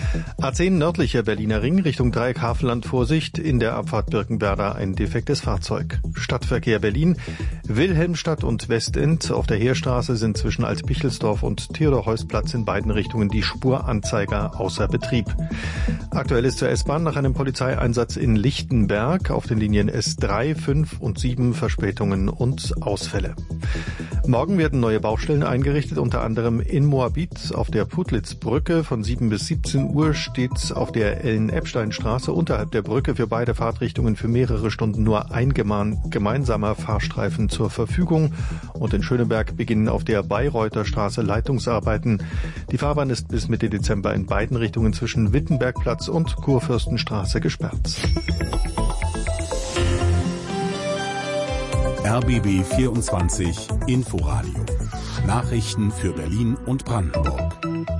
A10 nördlicher Berliner Ring Richtung Dreieck Havelland Vorsicht, in der Abfahrt Birkenwerder ein defektes Fahrzeug. Stadtverkehr Berlin, Wilhelmstadt und Westend auf der Heerstraße sind zwischen Altbichelsdorf und Theodor-Heuss-Platz in beiden Richtungen die Spuranzeiger außer Betrieb. Aktuell ist zur S-Bahn nach einem Polizeieinsatz in Lichtenberg auf den Linien S3, 5 und 7 Verspätungen und Ausfälle. Morgen werden neue Baustellen eingerichtet, unter anderem in Moabit auf der Putlitz-Brücke. Von 7 bis 17 Uhr steht auf der Ellen-Epstein-Straße unterhalb der Brücke für beide Fahrtrichtungen für mehrere Stunden nur ein gemeinsamer Fahrstreifen zur Verfügung. Und in Schöneberg beginnen auf der Bayreuther Straße Leitungsarbeiten. Die Fahrbahn ist bis Mitte Dezember in beiden Richtungen zwischen Wittenbergplatz und Kurfürstenstraße gesperrt. RBB 24 Inforadio. Nachrichten für Berlin und Brandenburg.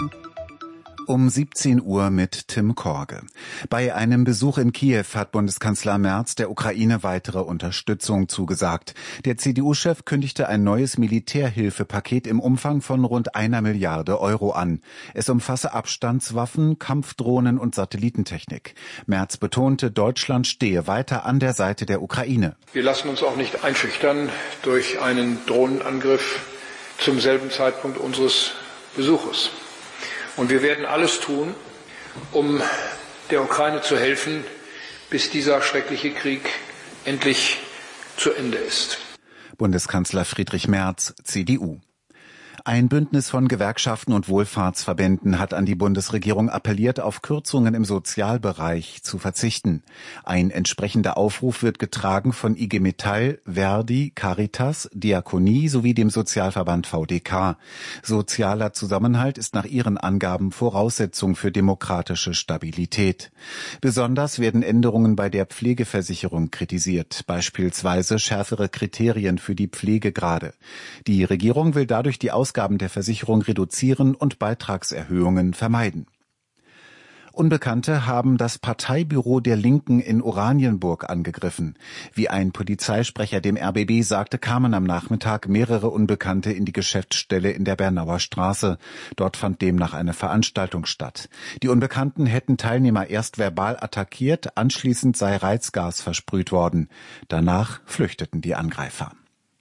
Um 17 Uhr mit Tim Korge. Bei einem Besuch in Kiew hat Bundeskanzler Merz der Ukraine weitere Unterstützung zugesagt. Der CDU-Chef kündigte ein neues Militärhilfepaket im Umfang von rund 1 Milliarde Euro an. Es umfasse Abstandswaffen, Kampfdrohnen und Satellitentechnik. Merz betonte, Deutschland stehe weiter an der Seite der Ukraine. Wir lassen uns auch nicht einschüchtern durch einen Drohnenangriff zum selben Zeitpunkt unseres Besuches. Und wir werden alles tun, um der Ukraine zu helfen, bis dieser schreckliche Krieg endlich zu Ende ist. Bundeskanzler Friedrich Merz, CDU. Ein Bündnis von Gewerkschaften und Wohlfahrtsverbänden hat an die Bundesregierung appelliert, auf Kürzungen im Sozialbereich zu verzichten. Ein entsprechender Aufruf wird getragen von IG Metall, Verdi, Caritas, Diakonie sowie dem Sozialverband VDK. Sozialer Zusammenhalt ist nach ihren Angaben Voraussetzung für demokratische Stabilität. Besonders werden Änderungen bei der Pflegeversicherung kritisiert, beispielsweise schärfere Kriterien für die Pflegegrade. Die Regierung will dadurch die Ausgaben der Versicherung reduzieren und Beitragserhöhungen vermeiden. Unbekannte haben das Parteibüro der Linken in Oranienburg angegriffen. Wie ein Polizeisprecher dem RBB sagte, kamen am Nachmittag mehrere Unbekannte in die Geschäftsstelle in der Bernauer Straße. Dort fand demnach eine Veranstaltung statt. Die Unbekannten hätten Teilnehmer erst verbal attackiert, anschließend sei Reizgas versprüht worden. Danach flüchteten die Angreifer.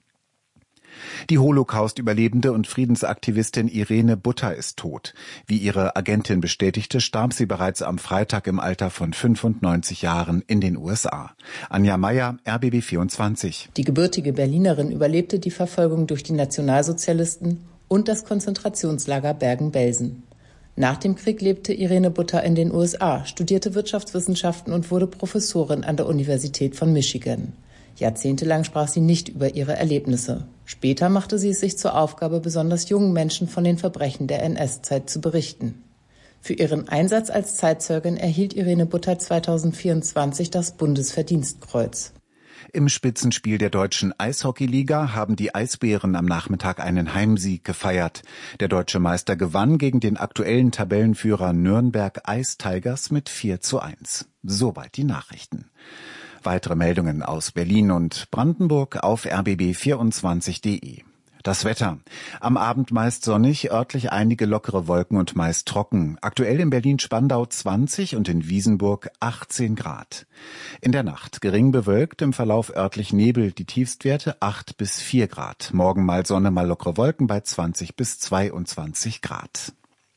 Die Holocaust-Überlebende und Friedensaktivistin Irene Butter ist tot. Wie ihre Agentin bestätigte, starb sie bereits am Freitag im Alter von 95 Jahren in den USA. Anja Meyer, RBB 24. Die gebürtige Berlinerin überlebte die Verfolgung durch die Nationalsozialisten und das Konzentrationslager Bergen-Belsen. Nach dem Krieg lebte Irene Butter in den USA, studierte Wirtschaftswissenschaften und wurde Professorin an der Universität von Michigan. Jahrzehntelang sprach sie nicht über ihre Erlebnisse. Später machte sie es sich zur Aufgabe, besonders jungen Menschen von den Verbrechen der NS-Zeit zu berichten. Für ihren Einsatz als Zeitzeugin erhielt Irene Butter 2024 das Bundesverdienstkreuz. Im Spitzenspiel der deutschen Eishockeyliga haben die Eisbären am Nachmittag einen Heimsieg gefeiert. Der deutsche Meister gewann gegen den aktuellen Tabellenführer Nürnberg Ice Tigers mit 4:1. Soweit die Nachrichten. Weitere Meldungen aus Berlin und Brandenburg auf rbb24.de. Das Wetter. Am Abend meist sonnig, örtlich einige lockere Wolken und meist trocken. Aktuell in Berlin-Spandau 20 und in Wiesenburg 18 Grad. In der Nacht gering bewölkt, im Verlauf örtlich Nebel, die Tiefstwerte 8 bis 4 Grad. Morgen mal Sonne, mal lockere Wolken bei 20 bis 22 Grad.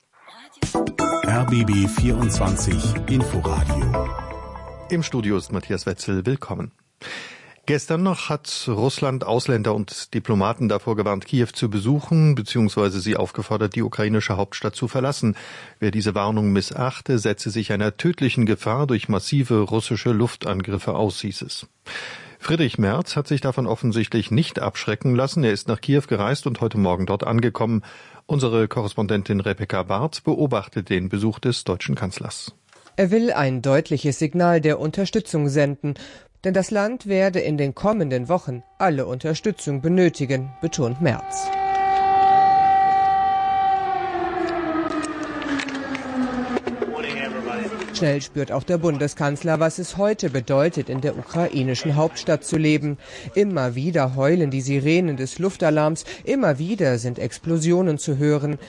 RBB 24 Inforadio. Im Studio ist Matthias Wetzel. Willkommen. Gestern noch hat Russland Ausländer und Diplomaten davor gewarnt, Kiew zu besuchen, beziehungsweise sie aufgefordert, die ukrainische Hauptstadt zu verlassen. Wer diese Warnung missachte, setze sich einer tödlichen Gefahr durch massive russische Luftangriffe aus, hieß es. Friedrich Merz hat sich davon offensichtlich nicht abschrecken lassen. Er ist nach Kiew gereist und heute Morgen dort angekommen. Unsere Korrespondentin Rebecca Barth beobachtet den Besuch des deutschen Kanzlers. Er will ein deutliches Signal der Unterstützung senden, denn das Land werde in den kommenden Wochen alle Unterstützung benötigen, betont Merz. Schnell spürt auch der Bundeskanzler, was es heute bedeutet, in der ukrainischen Hauptstadt zu leben. Immer wieder heulen die Sirenen des Luftalarms, immer wieder sind Explosionen zu hören.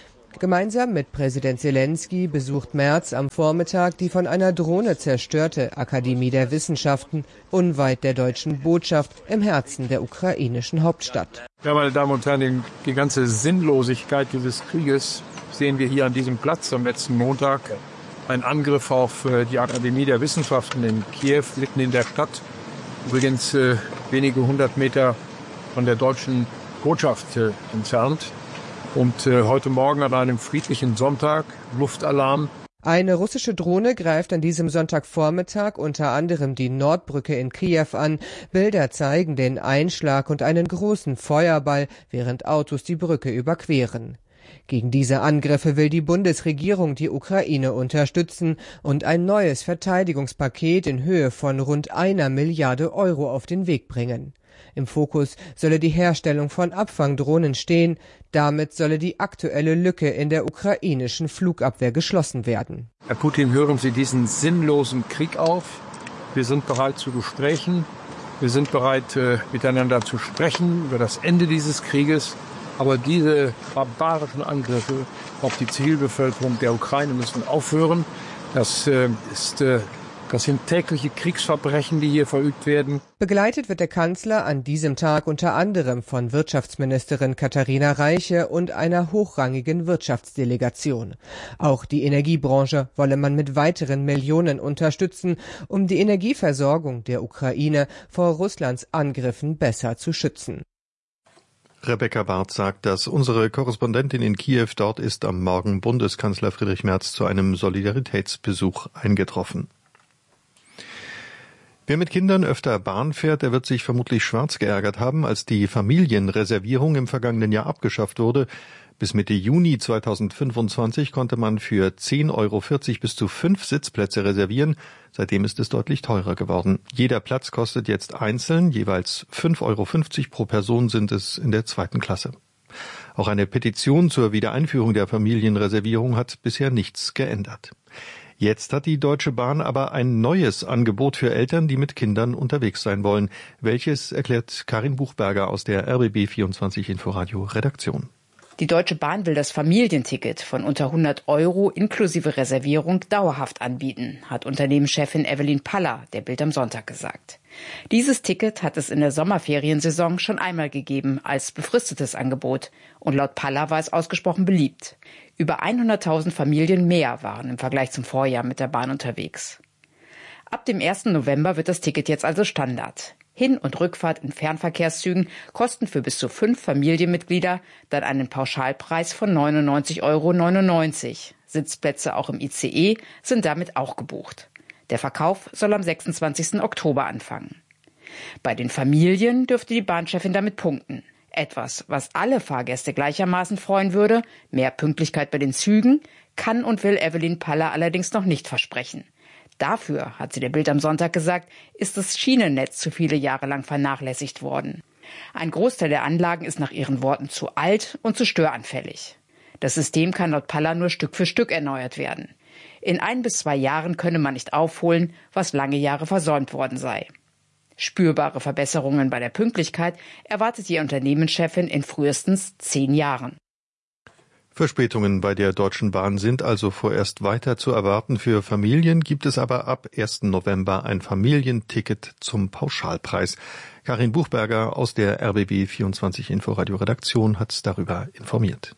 Gemeinsam mit Präsident Zelensky besucht Merz am Vormittag die von einer Drohne zerstörte Akademie der Wissenschaften unweit der deutschen Botschaft im Herzen der ukrainischen Hauptstadt. Ja, meine Damen und Herren, die ganze Sinnlosigkeit dieses Krieges sehen wir hier an diesem Platz am letzten Montag. Ein Angriff auf die Akademie der Wissenschaften in Kiew, mitten in der Stadt. Übrigens wenige 100 Meter von der deutschen Botschaft entfernt. Und heute Morgen an einem friedlichen Sonntag, Luftalarm. Eine russische Drohne greift an diesem Sonntagvormittag unter anderem die Nordbrücke in Kiew an. Bilder zeigen den Einschlag und einen großen Feuerball, während Autos die Brücke überqueren. Gegen diese Angriffe will die Bundesregierung die Ukraine unterstützen und ein neues Verteidigungspaket in Höhe von rund 1 Milliarde Euro auf den Weg bringen. Im Fokus solle die Herstellung von Abfangdrohnen stehen. Damit solle die aktuelle Lücke in der ukrainischen Flugabwehr geschlossen werden. Herr Putin, hören Sie diesen sinnlosen Krieg auf. Wir sind bereit zu Gesprächen. Wir sind bereit, miteinander zu sprechen über das Ende dieses Krieges. Aber diese barbarischen Angriffe auf die Zivilbevölkerung der Ukraine müssen aufhören. Das sind tägliche Kriegsverbrechen, die hier verübt werden. Begleitet wird der Kanzler an diesem Tag unter anderem von Wirtschaftsministerin Katharina Reiche und einer hochrangigen Wirtschaftsdelegation. Auch die Energiebranche wolle man mit weiteren Millionen unterstützen, um die Energieversorgung der Ukraine vor Russlands Angriffen besser zu schützen. Rebecca Barth sagt, dass unsere Korrespondentin in Kiew dort ist am Morgen Bundeskanzler Friedrich Merz zu einem Solidaritätsbesuch eingetroffen. Wer mit Kindern öfter Bahn fährt, der wird sich vermutlich schwarz geärgert haben, als die Familienreservierung im vergangenen Jahr abgeschafft wurde. Bis Mitte Juni 2025 konnte man für 10,40 € bis zu 5 Sitzplätze reservieren. Seitdem ist es deutlich teurer geworden. Jeder Platz kostet jetzt einzeln, jeweils 5,50 € pro Person sind es in der 2. Klasse. Auch eine Petition zur Wiedereinführung der Familienreservierung hat bisher nichts geändert. Jetzt hat die Deutsche Bahn aber ein neues Angebot für Eltern, die mit Kindern unterwegs sein wollen. Welches erklärt Karin Buchberger aus der RBB 24 Inforadio Redaktion. Die Deutsche Bahn will das Familienticket von unter 100 € inklusive Reservierung dauerhaft anbieten, hat Unternehmenschefin Evelyn Paller der Bild am Sonntag gesagt. Dieses Ticket hat es in der Sommerferiensaison schon einmal gegeben als befristetes Angebot. Und laut Paller war es ausgesprochen beliebt. Über 100.000 Familien mehr waren im Vergleich zum Vorjahr mit der Bahn unterwegs. Ab dem 1. November wird das Ticket jetzt also Standard. Hin- und Rückfahrt in Fernverkehrszügen kosten für bis zu 5 Familienmitglieder dann einen Pauschalpreis von 99,99 €. Sitzplätze auch im ICE sind damit auch gebucht. Der Verkauf soll am 26. Oktober anfangen. Bei den Familien dürfte die Bahnchefin damit punkten. Etwas, was alle Fahrgäste gleichermaßen freuen würde, mehr Pünktlichkeit bei den Zügen, kann und will Evelyn Paller allerdings noch nicht versprechen. Dafür, hat sie der Bild am Sonntag gesagt, ist das Schienennetz zu viele Jahre lang vernachlässigt worden. Ein Großteil der Anlagen ist nach ihren Worten zu alt und zu störanfällig. Das System kann laut Paller nur Stück für Stück erneuert werden. In 1 bis 2 Jahren könne man nicht aufholen, was lange Jahre versäumt worden sei. Spürbare Verbesserungen bei der Pünktlichkeit erwartet die Unternehmenschefin in frühestens 10 Jahren. Verspätungen bei der Deutschen Bahn sind also vorerst weiter zu erwarten. Für Familien gibt es aber ab 1. November ein Familienticket zum Pauschalpreis. Karin Buchberger aus der RBB 24 Inforadio Redaktion hat darüber informiert.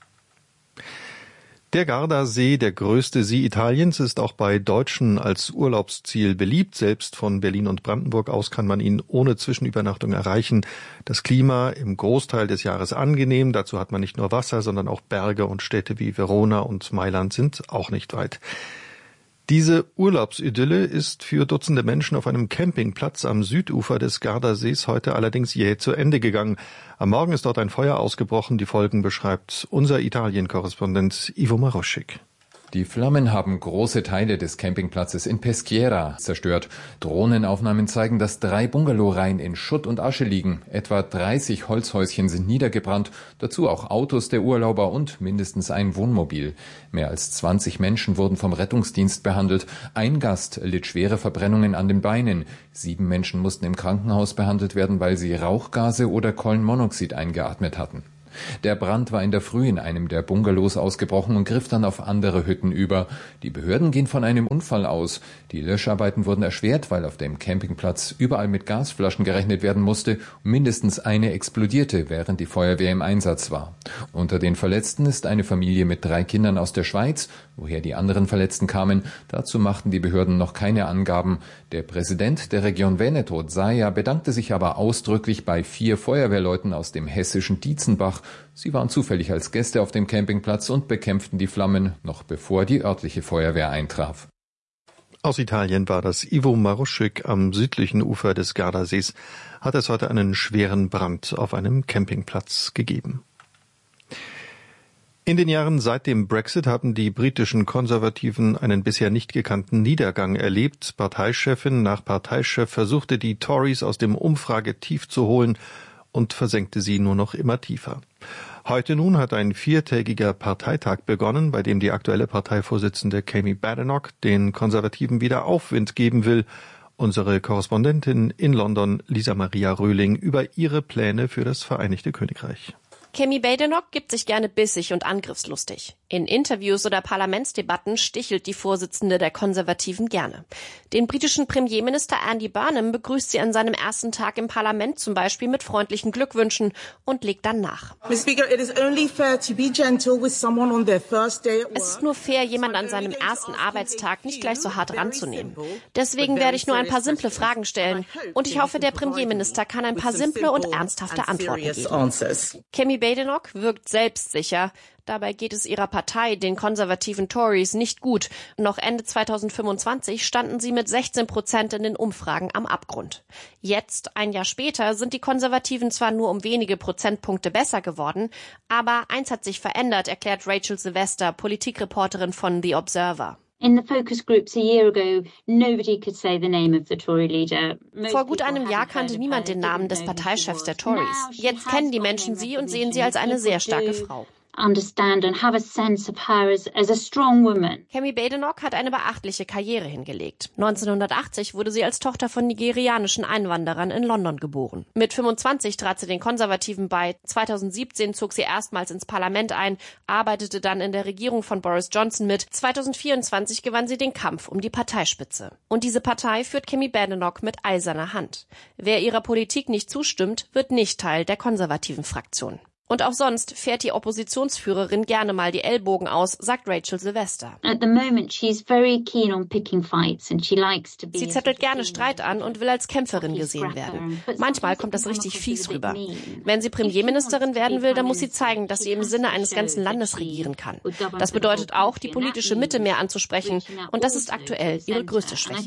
Der Gardasee, der größte See Italiens, ist auch bei Deutschen als Urlaubsziel beliebt. Selbst von Berlin und Brandenburg aus kann man ihn ohne Zwischenübernachtung erreichen. Das Klima im Großteil des Jahres angenehm. Dazu hat man nicht nur Wasser, sondern auch Berge, und Städte wie Verona und Mailand sind auch nicht weit. Diese Urlaubsidylle ist für Dutzende Menschen auf einem Campingplatz am Südufer des Gardasees heute allerdings jäh zu Ende gegangen. Am Morgen ist dort ein Feuer ausgebrochen. Die Folgen beschreibt unser Italien-Korrespondent Ivo Maroschik. Die Flammen haben große Teile des Campingplatzes in Peschiera zerstört. Drohnenaufnahmen zeigen, dass 3 Bungalowreihen in Schutt und Asche liegen. Etwa 30 Holzhäuschen sind niedergebrannt, dazu auch Autos der Urlauber und mindestens ein Wohnmobil. Mehr als 20 Menschen wurden vom Rettungsdienst behandelt. Ein Gast litt schwere Verbrennungen an den Beinen. 7 Menschen mussten im Krankenhaus behandelt werden, weil sie Rauchgase oder Kohlenmonoxid eingeatmet hatten. Der Brand war in der Früh in einem der Bungalows ausgebrochen und griff dann auf andere Hütten über. Die Behörden gehen von einem Unfall aus. Die Löscharbeiten wurden erschwert, weil auf dem Campingplatz überall mit Gasflaschen gerechnet werden musste und mindestens eine explodierte, während die Feuerwehr im Einsatz war. Unter den Verletzten ist eine Familie mit 3 Kindern aus der Schweiz. Woher die anderen Verletzten kamen, dazu machten die Behörden noch keine Angaben. Der Präsident der Region Veneto, Zaia, bedankte sich aber ausdrücklich bei 4 Feuerwehrleuten aus dem hessischen Dietzenbach. Sie waren zufällig als Gäste auf dem Campingplatz und bekämpften die Flammen, noch bevor die örtliche Feuerwehr eintraf. Aus Italien war das Ivo Maruschik am südlichen Ufer des Gardasees. Hat es heute einen schweren Brand auf einem Campingplatz gegeben. In den Jahren seit dem Brexit haben die britischen Konservativen einen bisher nicht gekannten Niedergang erlebt. Parteichefin nach Parteichef versuchte die Tories aus dem Umfragetief zu holen und versenkte sie nur noch immer tiefer. Heute nun hat ein 4-tägiger Parteitag begonnen, bei dem die aktuelle Parteivorsitzende Kemi Badenoch den Konservativen wieder Aufwind geben will. Unsere Korrespondentin in London, Lisa Maria Röhling, über ihre Pläne für das Vereinigte Königreich. Kemi Badenoch gibt sich gerne bissig und angriffslustig. In Interviews oder Parlamentsdebatten stichelt die Vorsitzende der Konservativen gerne. Den britischen Premierminister Andy Burnham begrüßt sie an seinem ersten Tag im Parlament zum Beispiel mit freundlichen Glückwünschen und legt dann nach. Es ist nur fair, jemand an seinem ersten Arbeitstag nicht gleich so hart ranzunehmen. Deswegen werde ich nur ein paar simple Fragen stellen und ich hoffe, der Premierminister kann ein paar simple und ernsthafte Antworten geben. Kemi Badenoch wirkt selbstsicher. Dabei geht es ihrer Partei, den konservativen Tories, nicht gut. Noch Ende 2025 standen sie mit 16% in den Umfragen am Abgrund. Jetzt, ein Jahr später, sind die Konservativen zwar nur um wenige Prozentpunkte besser geworden, aber eins hat sich verändert, erklärt Rachel Sylvester, Politikreporterin von The Observer. Vor gut einem Jahr kannte niemand den Namen des Parteichefs der Tories. Jetzt kennen die Menschen sie und sehen sie als eine sehr starke Frau. Kemi Badenoch hat eine beachtliche Karriere hingelegt. 1980 wurde sie als Tochter von nigerianischen Einwanderern in London geboren. Mit 25 trat sie den Konservativen bei. 2017 zog sie erstmals ins Parlament ein, arbeitete dann in der Regierung von Boris Johnson mit. 2024 gewann sie den Kampf um die Parteispitze. Und diese Partei führt Kemi Badenoch mit eiserner Hand. Wer ihrer Politik nicht zustimmt, wird nicht Teil der konservativen Fraktion. Und auch sonst fährt die Oppositionsführerin gerne mal die Ellbogen aus, sagt Rachel Sylvester. Sie zettelt gerne Streit an und will als Kämpferin gesehen werden. Manchmal kommt das richtig fies rüber. Wenn sie Premierministerin werden will, dann muss sie zeigen, dass sie im Sinne eines ganzen Landes regieren kann. Das bedeutet auch, die politische Mitte mehr anzusprechen. Und das ist aktuell ihre größte Schwäche.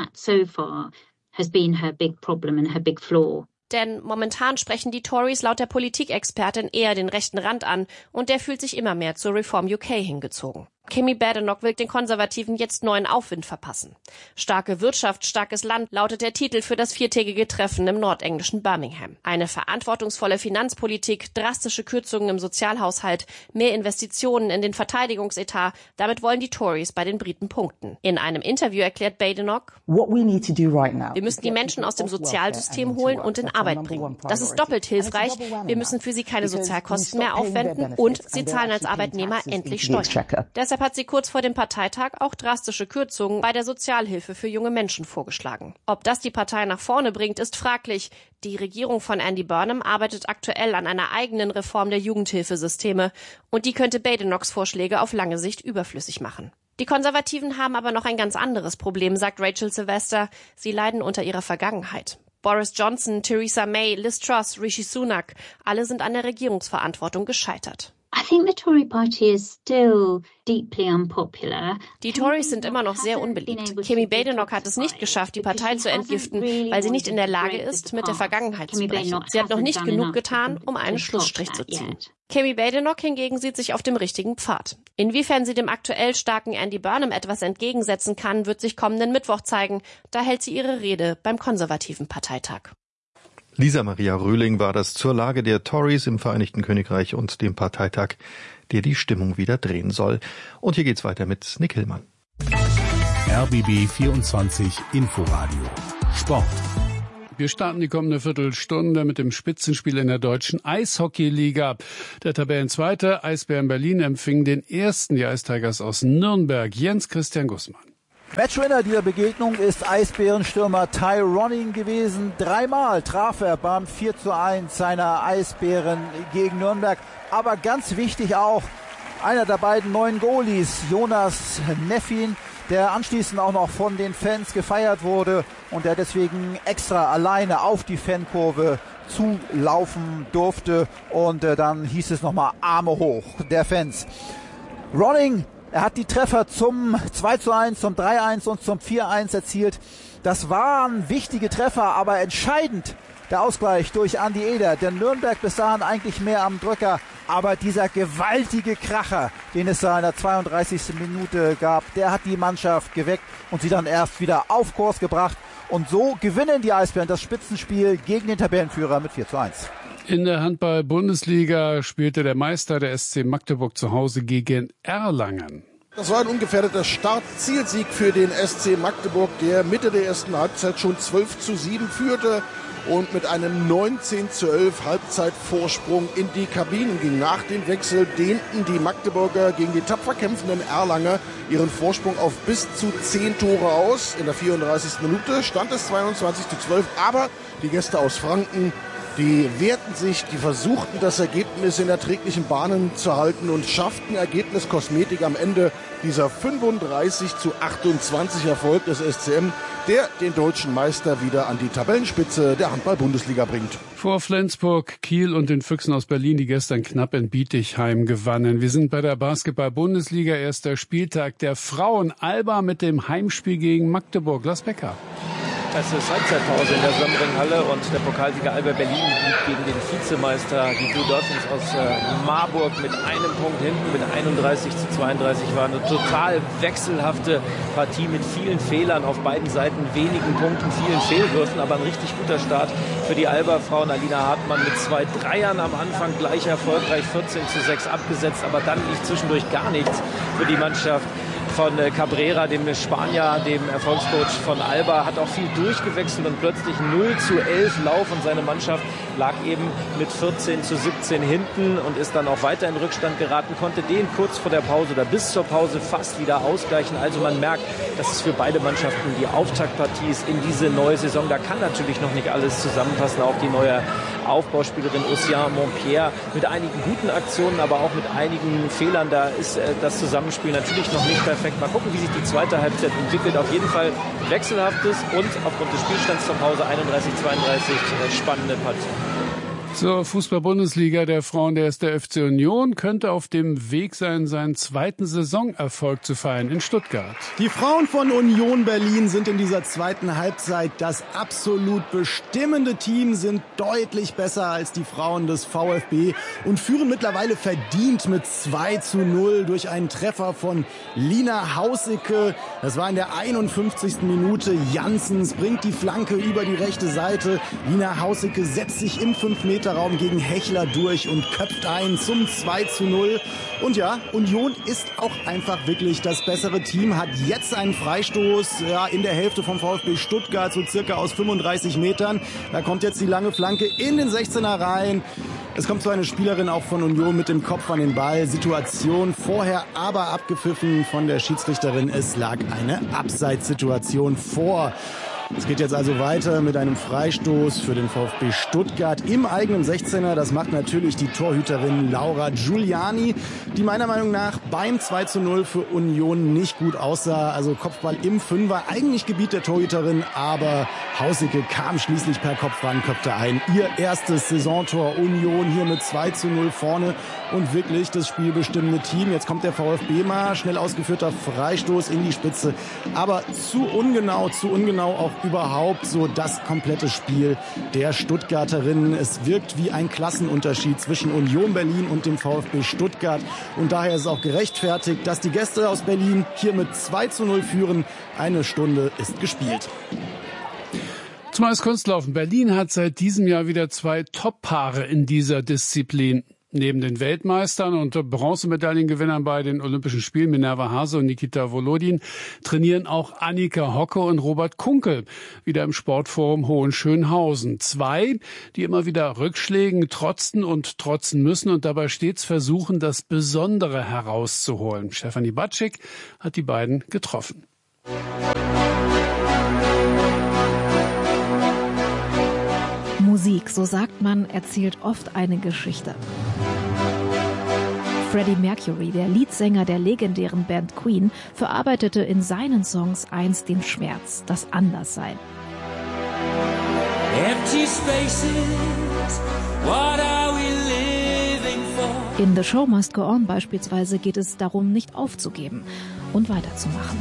Denn momentan sprechen die Tories laut der Politikexpertin eher den rechten Rand an und der fühlt sich immer mehr zur Reform UK hingezogen. Kemi Badenoch will den Konservativen jetzt neuen Aufwind verpassen. Starke Wirtschaft, starkes Land lautet der Titel für das 4-tägige Treffen im nordenglischen Birmingham. Eine verantwortungsvolle Finanzpolitik, drastische Kürzungen im Sozialhaushalt, mehr Investitionen in den Verteidigungsetat, damit wollen die Tories bei den Briten punkten. In einem Interview erklärt Badenoch, wir müssen die Menschen aus dem Sozialsystem holen und in Arbeit bringen. Das ist doppelt hilfreich. Wir müssen für sie keine Sozialkosten mehr aufwenden und sie zahlen als Arbeitnehmer endlich Steuern. Deshalb hat sie kurz vor dem Parteitag auch drastische Kürzungen bei der Sozialhilfe für junge Menschen vorgeschlagen. Ob das die Partei nach vorne bringt, ist fraglich. Die Regierung von Andy Burnham arbeitet aktuell an einer eigenen Reform der Jugendhilfesysteme und die könnte Badenochs Vorschläge auf lange Sicht überflüssig machen. Die Konservativen haben aber noch ein ganz anderes Problem, sagt Rachel Sylvester. Sie leiden unter ihrer Vergangenheit. Boris Johnson, Theresa May, Liz Truss, Rishi Sunak, alle sind an der Regierungsverantwortung gescheitert. Die Tories sind immer noch sehr unbeliebt. Kemi Badenoch hat es nicht geschafft, die Partei zu entgiften, weil sie nicht in der Lage ist, mit der Vergangenheit zu brechen. Sie hat noch nicht genug getan, um einen Schlussstrich zu ziehen. Kemi Badenoch hingegen sieht sich auf dem richtigen Pfad. Inwiefern sie dem aktuell starken Andy Burnham etwas entgegensetzen kann, wird sich kommenden Mittwoch zeigen. Da hält sie ihre Rede beim konservativen Parteitag. Lisa Maria Röhling war das zur Lage der Tories im Vereinigten Königreich und dem Parteitag, der die Stimmung wieder drehen soll. Und hier geht's weiter mit Nick Hillmann. RBB 24 Inforadio Sport. Wir starten die kommende Viertelstunde mit dem Spitzenspiel in der deutschen Eishockeyliga. Der Tabellenzweite Eisbären Berlin empfing den ersten, die Ice Tigers aus Nürnberg. Jens Christian Gussmann. Matchwinner dieser Begegnung ist Eisbärenstürmer Ty Ronning gewesen. 3-mal traf er beim 4:1 seiner Eisbären gegen Nürnberg. Aber ganz wichtig auch, einer der beiden neuen Goalies, Jonas Neffin, der anschließend auch noch von den Fans gefeiert wurde und der deswegen extra alleine auf die Fankurve zulaufen durfte. Und dann hieß es nochmal Arme hoch der Fans. Ronning, er hat die Treffer zum 2:1, zum 3:1 und zum 4:1 erzielt. Das waren wichtige Treffer, aber entscheidend der Ausgleich durch Andi Eder. Der Nürnberg bis dahin eigentlich mehr am Drücker. Aber dieser gewaltige Kracher, den es da in der 32. Minute gab, der hat die Mannschaft geweckt und sie dann erst wieder auf Kurs gebracht. Und so gewinnen die Eisbären das Spitzenspiel gegen den Tabellenführer mit 4:1. In der Handball-Bundesliga spielte der Meister, der SC Magdeburg, zu Hause gegen Erlangen. Das war ein ungefährdeter Start-Zielsieg für den SC Magdeburg, der Mitte der ersten Halbzeit schon 12:7 führte und mit einem 19:11 Halbzeitvorsprung in die Kabinen ging. Nach dem Wechsel dehnten die Magdeburger gegen die tapfer kämpfenden Erlanger ihren Vorsprung auf bis zu 10 Tore aus. In der 34. Minute stand es 22:12, aber die Gäste aus Franken, die wehrten sich, die versuchten das Ergebnis in erträglichen Bahnen zu halten und schafften Ergebniskosmetik am Ende dieser 35:28 Erfolg des SCM, der den deutschen Meister wieder an die Tabellenspitze der Handball-Bundesliga bringt. Vor Flensburg, Kiel und den Füchsen aus Berlin, die gestern knapp in Bietigheim gewannen. Wir sind bei der Basketball-Bundesliga, erster Spieltag der Frauen. Alba mit dem Heimspiel gegen Magdeburg. Lars Becker. Es ist Halbzeitpause in der Sonnenringhalle und der Pokalsieger Alba Berlin liegt gegen den Vizemeister, die Blue Dolphins aus Marburg, mit einem Punkt hinten, mit 31:32. War eine total wechselhafte Partie mit vielen Fehlern auf beiden Seiten, wenigen Punkten, vielen Fehlwürfen, aber ein richtig guter Start für die Alba-Frauen. Alina Hartmann mit 2 Dreiern am Anfang gleich erfolgreich, 14:6 abgesetzt, aber dann lief zwischendurch gar nichts für die Mannschaft von Cabrera, dem Spanier, dem Erfolgscoach von Alba, hat auch viel durchgewechselt und plötzlich 0:11 Lauf und seine Mannschaft lag eben mit 14:17 hinten und ist dann auch weiter in Rückstand geraten, konnte den kurz vor der Pause oder bis zur Pause fast wieder ausgleichen. Also man merkt, dass es für beide Mannschaften die Auftaktpartie ist in diese neue Saison. Da kann natürlich noch nicht alles zusammenpassen, auch die neue Aufbauspielerin Ossian Montpierre mit einigen guten Aktionen, aber auch mit einigen Fehlern. Da ist das Zusammenspiel natürlich noch nicht perfekt. Mal gucken, wie sich die zweite Halbzeit entwickelt. Auf jeden Fall wechselhaftes und aufgrund des Spielstands zur Pause 31:32 spannende Partie. Zur Fußball-Bundesliga der Frauen, der ist der FC Union, könnte auf dem Weg sein, seinen zweiten Saisonerfolg zu feiern in Stuttgart. Die Frauen von Union Berlin sind in dieser zweiten Halbzeit das absolut bestimmende Team, sind deutlich besser als die Frauen des VfB und führen mittlerweile verdient mit 2:0 durch einen Treffer von Lina Hausicke. Das war in der 51. Minute. Janssens bringt die Flanke über die rechte Seite. Lina Hausicke setzt sich im 5-Meter-Raum gegen Hechler durch und köpft ein zum 2:0. Und ja, Union ist auch einfach wirklich das bessere Team, hat jetzt einen Freistoß in der Hälfte vom VfB Stuttgart, so circa aus 35 Metern. Da kommt jetzt die lange Flanke in den 16er rein. Es kommt so eine Spielerin auch von Union mit dem Kopf an den Ball. Situation vorher aber abgepfiffen von der Schiedsrichterin. Es lag eine Abseitssituation vor. Es geht jetzt also weiter mit einem Freistoß für den VfB Stuttgart im eigenen 16er. Das macht natürlich die Torhüterin Laura Giuliani, die meiner Meinung nach beim 2:0 für Union nicht gut aussah. Also Kopfball im Fünfer, eigentlich Gebiet der Torhüterin, aber Hausicke kam schließlich per Kopf ran, köpfte ein. Ihr erstes Saisontor. Union hier mit 2:0 vorne und wirklich das spielbestimmende Team. Jetzt kommt der VfB mal, schnell ausgeführter Freistoß in die Spitze, aber zu ungenau auch überhaupt so das komplette Spiel der Stuttgarterinnen. Es wirkt wie ein Klassenunterschied zwischen Union Berlin und dem VfB Stuttgart und daher ist es auch gerechtfertigt, dass die Gäste aus Berlin hier mit 2:0 führen. Eine Stunde ist gespielt. Zum Eiskunstlaufen. Berlin hat seit diesem Jahr wieder 2 Top-Paare in dieser Disziplin. Neben den Weltmeistern und Bronzemedaillengewinnern bei den Olympischen Spielen, Minerva Hase und Nikita Volodin, trainieren auch Annika Hocke und Robert Kunkel wieder im Sportforum Hohenschönhausen. 2, die immer wieder Rückschlägen trotzen und trotzen müssen und dabei stets versuchen, das Besondere herauszuholen. Stefanie Batschik hat die beiden getroffen. Musik, so sagt man, erzählt oft eine Geschichte. Freddie Mercury, der Leadsänger der legendären Band Queen, verarbeitete in seinen Songs einst den Schmerz, das Anderssein. Empty spaces, what are we living for? In The Show Must Go On beispielsweise geht es darum, nicht aufzugeben und weiterzumachen.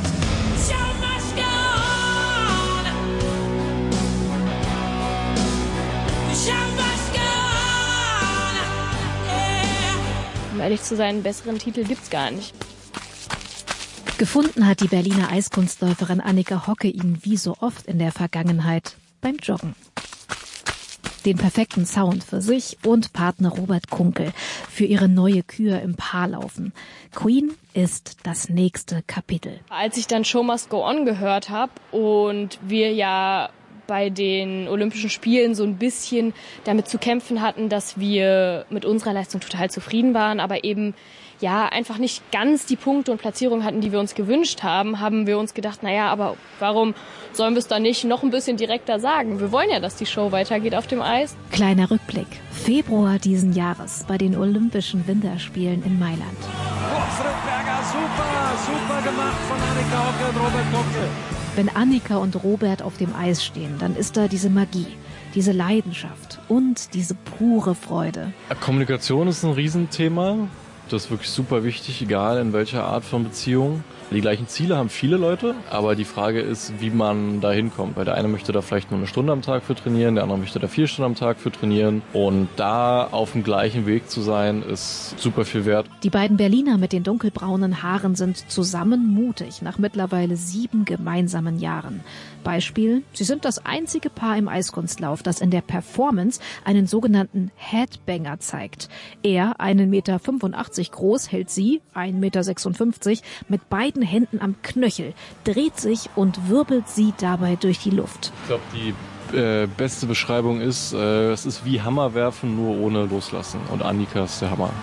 Um ehrlich zu sein, einen besseren Titel gibt's gar nicht. Gefunden hat die Berliner Eiskunstläuferin Annika Hocke ihn wie so oft in der Vergangenheit beim Joggen. Den perfekten Sound für sich und Partner Robert Kunkel für ihre neue Kür im Paarlaufen. Queen ist das nächste Kapitel. Als ich dann Show Must Go On gehört habe und wir ja bei den Olympischen Spielen so ein bisschen damit zu kämpfen hatten, dass wir mit unserer Leistung total zufrieden waren, aber eben ja einfach nicht ganz die Punkte und Platzierung hatten, die wir uns gewünscht haben, haben wir uns gedacht, naja, aber warum sollen wir es dann nicht noch ein bisschen direkter sagen? Wir wollen ja, dass die Show weitergeht auf dem Eis. Kleiner Rückblick. Februar diesen Jahres bei den Olympischen Winterspielen in Mailand. Rückberger, super gemacht von Annika Hocke und Robert Kunkel. Wenn Annika und Robert auf dem Eis stehen, dann ist da diese Magie, diese Leidenschaft und diese pure Freude. Kommunikation ist ein Riesenthema. Das ist wirklich super wichtig, egal in welcher Art von Beziehung. Die gleichen Ziele haben viele Leute, aber die Frage ist, wie man da hinkommt. Weil der eine möchte da vielleicht nur 1 Stunde am Tag für trainieren, der andere möchte da 4 Stunden am Tag für trainieren. Und da auf dem gleichen Weg zu sein, ist super viel wert. Die beiden Berliner mit den dunkelbraunen Haaren sind zusammen mutig nach mittlerweile 7 gemeinsamen Jahren. Beispiel, sie sind das einzige Paar im Eiskunstlauf, das in der Performance einen sogenannten Headbanger zeigt. Er, 1,85 Meter groß, hält sie, 1,56 Meter, mit beiden Händen am Knöchel, dreht sich und wirbelt sie dabei durch die Luft. Ich glaube, die beste Beschreibung ist, es ist wie Hammerwerfen, nur ohne Loslassen. Und Annika ist der Hammer.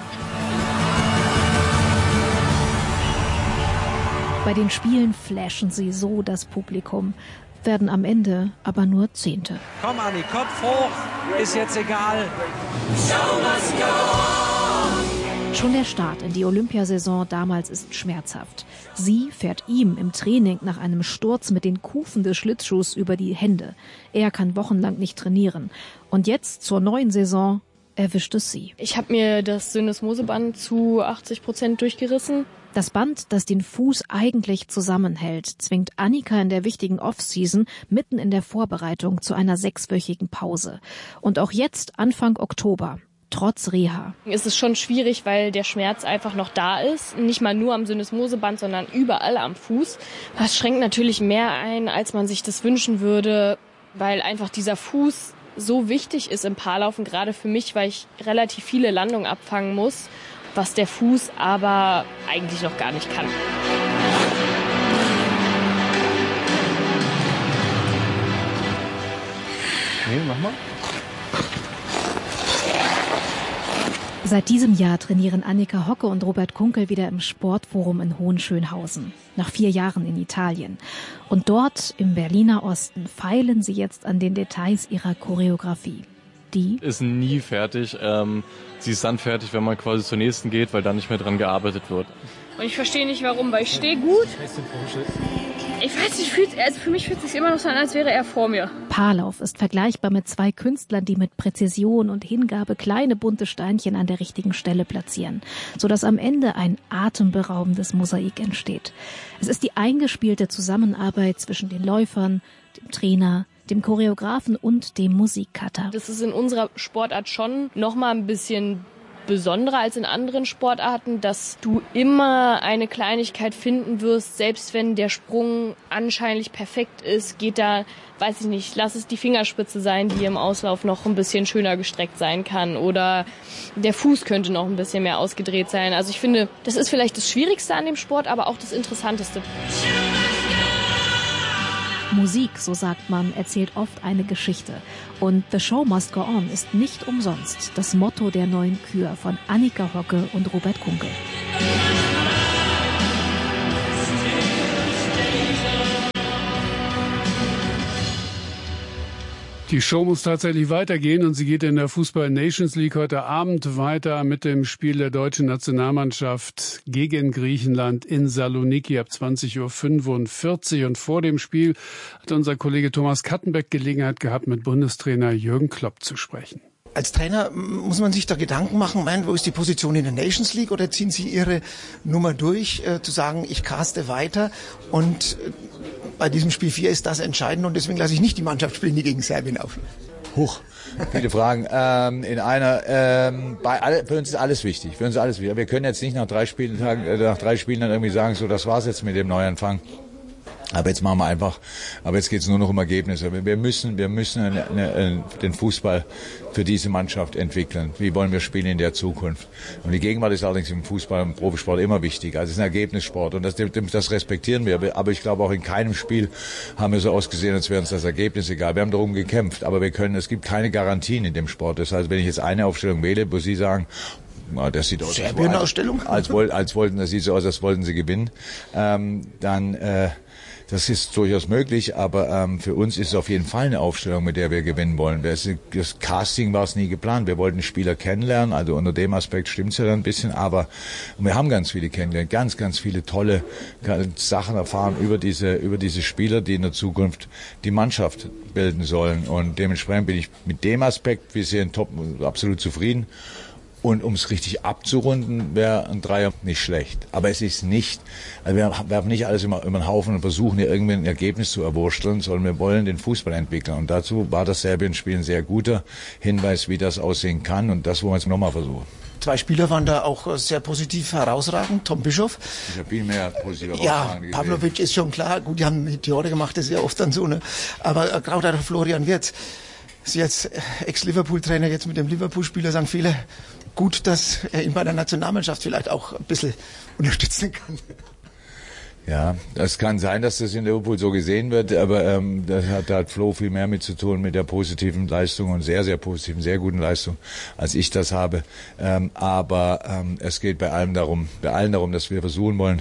Bei den Spielen flashen sie so das Publikum, werden am Ende aber nur Zehnte. Komm Anni, Kopf hoch, ist jetzt egal. Show must go on. Schon der Start in die Olympiasaison damals ist schmerzhaft. Sie fährt ihm im Training nach einem Sturz mit den Kufen des Schlittschuhs über die Hände. Er kann wochenlang nicht trainieren. Und jetzt zur neuen Saison erwischt es sie. Ich habe mir das Syndesmoseband zu 80% durchgerissen. Das Band, das den Fuß eigentlich zusammenhält, zwingt Annika in der wichtigen Off-Season mitten in der Vorbereitung zu einer 6-wöchigen Pause. Und auch jetzt, Anfang Oktober, trotz Reha. Es ist schon schwierig, weil der Schmerz einfach noch da ist. Nicht mal nur am Syndesmoseband, sondern überall am Fuß. Das schränkt natürlich mehr ein, als man sich das wünschen würde, weil einfach dieser Fuß so wichtig ist im Paarlaufen, gerade für mich, weil ich relativ viele Landungen abfangen muss, was der Fuß aber eigentlich noch gar nicht kann. Nee, mach mal. Seit diesem Jahr trainieren Annika Hocke und Robert Kunkel wieder im Sportforum in Hohenschönhausen. Nach 4 Jahren in Italien. Und dort im Berliner Osten feilen sie jetzt an den Details ihrer Choreografie. Die ist nie fertig. Sie ist dann fertig, wenn man quasi zur nächsten geht, weil dann nicht mehr dran gearbeitet wird. Und ich verstehe nicht warum, weil ich stehe gut. Ich weiß nicht, für mich fühlt es sich immer noch so an, als wäre er vor mir. Paarlauf ist vergleichbar mit 2 Künstlern, die mit Präzision und Hingabe kleine bunte Steinchen an der richtigen Stelle platzieren, sodass am Ende ein atemberaubendes Mosaik entsteht. Es ist die eingespielte Zusammenarbeit zwischen den Läufern, dem Trainer, dem Choreografen und dem Musikcutter. Das ist in unserer Sportart schon noch mal ein bisschen besonderer als in anderen Sportarten, dass du immer eine Kleinigkeit finden wirst, selbst wenn der Sprung anscheinlich perfekt ist, geht da, weiß ich nicht, lass es die Fingerspitze sein, die im Auslauf noch ein bisschen schöner gestreckt sein kann, oder der Fuß könnte noch ein bisschen mehr ausgedreht sein. Also ich finde, das ist vielleicht das Schwierigste an dem Sport, aber auch das Interessanteste. Musik, so sagt man, erzählt oft eine Geschichte. Und The Show Must Go On ist nicht umsonst das Motto der neuen Kür von Annika Hocke und Robert Kunkel. Die Show muss tatsächlich weitergehen und sie geht in der Fußball Nations League heute Abend weiter mit dem Spiel der deutschen Nationalmannschaft gegen Griechenland in Saloniki ab 20:45 Uhr. Und vor dem Spiel hat unser Kollege Thomas Kattenbeck Gelegenheit gehabt, mit Bundestrainer Jürgen Klopp zu sprechen. Als Trainer muss man sich da Gedanken machen, wo ist die Position in der Nations League, oder ziehen Sie Ihre Nummer durch, zu sagen, ich caste weiter, und bei diesem Spiel 4 ist das entscheidend und deswegen lasse ich nicht die Mannschaft spielen, die gegen Serbien aufläuft. Huch, viele Fragen. Für uns ist alles wichtig. Wir können jetzt nicht nach 3 Spielen dann irgendwie sagen, so, das war's jetzt mit dem Neuanfang. Aber jetzt machen wir einfach, jetzt geht's nur noch um Ergebnisse. Wir müssen den Fußball für diese Mannschaft entwickeln. Wie wollen wir spielen in der Zukunft? Und die Gegenwart ist allerdings im Fußball, im Profisport immer wichtig. Also es ist ein Ergebnissport und das respektieren wir. Aber ich glaube, auch in keinem Spiel haben wir so ausgesehen, als wäre uns das Ergebnis egal. Wir haben darum gekämpft, aber es gibt keine Garantien in dem Sport. Das heißt, wenn ich jetzt eine Aufstellung wähle, wo Sie sagen, das sieht aus, als wollten sie gewinnen, das ist durchaus möglich, aber für uns ist es auf jeden Fall eine Aufstellung, mit der wir gewinnen wollen. Das Casting war es nie geplant. Wir wollten Spieler kennenlernen, also unter dem Aspekt stimmt's ja dann ein bisschen, aber wir haben ganz viele kennengelernt, ganz viele tolle Sachen erfahren über diese Spieler, die in der Zukunft die Mannschaft bilden sollen. Und dementsprechend bin ich mit dem Aspekt, wir sind absolut zufrieden. Und um es richtig abzurunden, wäre ein Dreier nicht schlecht. Aber es ist nicht, also wir werfen nicht alles immer über den Haufen und versuchen hier irgendwie ein Ergebnis zu erwursteln, sondern wir wollen den Fußball entwickeln. Und dazu war das Serbien-Spiel ein sehr guter Hinweis, wie das aussehen kann. Und das wollen wir jetzt nochmal versuchen. 2 Spieler waren da auch sehr positiv herausragend. Tom Bischoff. Ich habe viel mehr positiv herausragend gesehen. Pavlovic ist schon klar. Gut, die haben Meteore gemacht, das ist ja oft dann so, ne? Aber gerade auch Florian Wirtz. Sie als Ex-Liverpool-Trainer jetzt mit dem Liverpool-Spieler sagen viele, gut, dass er ihn bei der Nationalmannschaft vielleicht auch ein bisschen unterstützen kann. Ja, das kann sein, dass das in Liverpool so gesehen wird, aber da hat Flo viel mehr mit zu tun, mit der positiven Leistung und sehr, sehr positiven, sehr guten Leistung, als ich das habe. Aber es geht bei allen darum, dass wir versuchen wollen,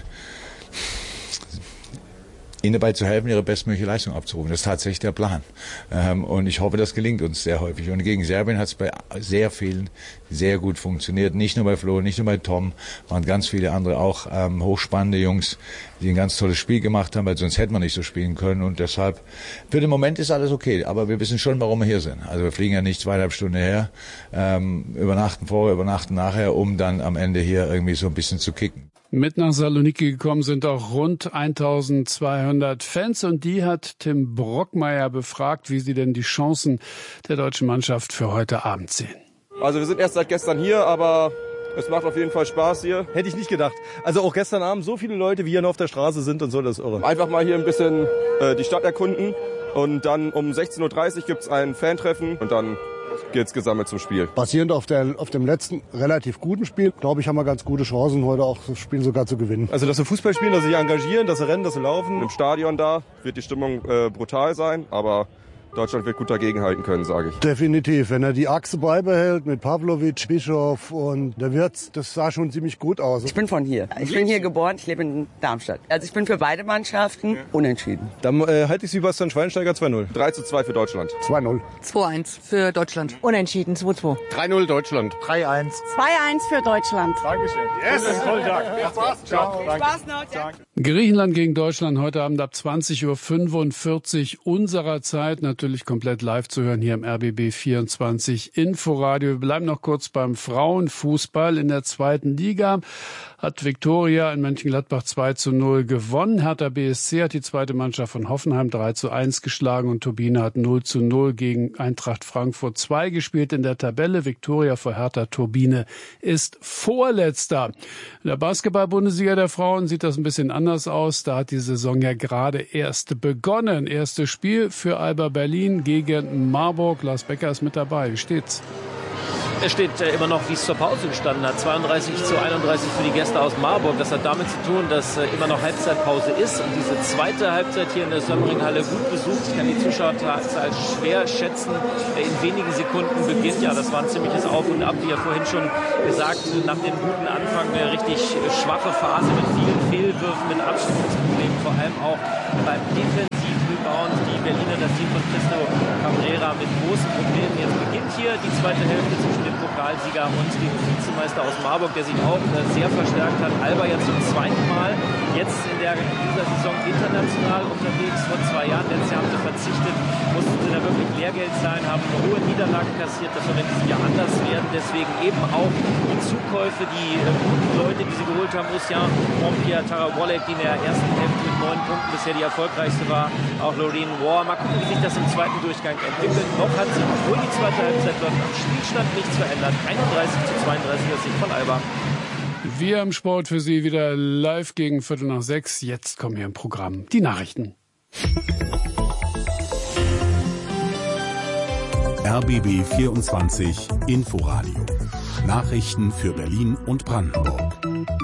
ihnen dabei zu helfen, ihre bestmögliche Leistung abzurufen. Das ist tatsächlich der Plan. Und ich hoffe, das gelingt uns sehr häufig. Und gegen Serbien hat es bei sehr vielen sehr gut funktioniert. Nicht nur bei Flo, nicht nur bei Tom, waren ganz viele andere auch hochspannende Jungs, die ein ganz tolles Spiel gemacht haben, weil sonst hätten wir nicht so spielen können. Und deshalb, für den Moment ist alles okay. Aber wir wissen schon, warum wir hier sind. Also wir fliegen ja nicht 2,5 Stunden her, übernachten vorher, übernachten nachher, um dann am Ende hier irgendwie so ein bisschen zu kicken. Mit nach Saloniki gekommen sind auch rund 1200 Fans und die hat Tim Brockmeier befragt, wie sie denn die Chancen der deutschen Mannschaft für heute Abend sehen. Also wir sind erst seit gestern hier, aber es macht auf jeden Fall Spaß hier. Hätte ich nicht gedacht. Also auch gestern Abend so viele Leute, wie hier noch auf der Straße sind und so, das ist irre. Einfach mal hier ein bisschen die Stadt erkunden und dann um 16:30 Uhr gibt's ein Fantreffen und dann geht's gesammelt zum Spiel. Basierend auf dem letzten relativ guten Spiel, glaube ich, haben wir ganz gute Chancen, heute auch das Spiel sogar zu gewinnen. Also, dass wir Fußball spielen, dass sie sich engagieren, dass sie rennen, dass sie laufen. Im Stadion da wird die Stimmung brutal sein, aber Deutschland wird gut dagegenhalten können, sage ich. Definitiv. Wenn er die Achse beibehält mit Pavlovic, Bischof und der Wirtz, das sah schon ziemlich gut aus. Ich bin von hier. Ich bin hier geboren, ich lebe in Darmstadt. Also ich bin für beide Mannschaften unentschieden. Dann halte ich Sebastian Schweinsteiger 2-0. 3:2 für Deutschland. 2-0. 2-1 für Deutschland. Unentschieden 2-2. 3-0 Deutschland. 3-1. 2-1 für Deutschland. Dankeschön. Yes, toll, Dank. Spaß. Ciao. Spaß noch. Danke. Griechenland gegen Deutschland heute Abend ab 20:45 Uhr unserer Zeit, natürlich komplett live zu hören hier im RBB 24 Inforadio. Wir bleiben noch kurz beim Frauenfußball. In der zweiten Liga hat Viktoria in Mönchengladbach 2:0 gewonnen. Hertha BSC hat die zweite Mannschaft von Hoffenheim 3:1 geschlagen und Turbine hat 0:0 gegen Eintracht Frankfurt 2 gespielt in der Tabelle. Viktoria vor Hertha, Turbine ist Vorletzter. In der Basketball-Bundesliga der Frauen sieht das ein bisschen anders aus. Da hat die Saison ja gerade erst begonnen. Erstes Spiel für Alba Berlin gegen Marburg. Lars Becker ist mit dabei. Wie steht's? Es steht immer noch, wie es zur Pause gestanden hat. 32:31 für die Gäste aus Marburg. Das hat damit zu tun, dass immer noch Halbzeitpause ist. Und diese zweite Halbzeit hier in der Sömmringhalle gut besucht. Ich kann die Zuschauerzahl schwer schätzen. In wenigen Sekunden beginnt. Ja, das war ein ziemliches Auf und Ab. Wie ja vorhin schon gesagt, nach dem guten Anfang eine richtig schwache Phase mit vielen Fehlwürfen, mit Abstimmungsproblemen. Vor allem auch beim Defensivrebound. Die Berliner, das Team von Cristo Cabrera mit großen Problemen. Jetzt beginnt hier die zweite Hälfte zwischen dem Pokalsieger und dem Vizemeister aus Marburg, der sich auch sehr verstärkt hat. Alba jetzt zum zweiten Mal, jetzt in dieser Saison international unterwegs. Vor 2 Jahren, letztes Jahr haben sie verzichtet, mussten sie da wirklich Lehrgeld zahlen, haben hohe Niederlagen kassiert. Das soll in diesem Jahr anders werden. Deswegen eben auch die Zukäufe, die guten Leute, die sie geholt haben. Ossian, Montpierre, Tara Wolek, die in der ersten Hälfte mit 9 Punkten bisher die erfolgreichste war. Auch Lorraine War. Mal gucken, wie sich das im zweiten Durchgang entwickelt. Noch hat sich, obwohl die zweite Halbzeit läuft, am Spielstand nichts verändert. 31:32 aus Sicht von Alba. Wir im Sport für Sie wieder live gegen 5:45. Jetzt kommen hier im Programm die Nachrichten. RBB 24 Inforadio. Nachrichten für Berlin und Brandenburg.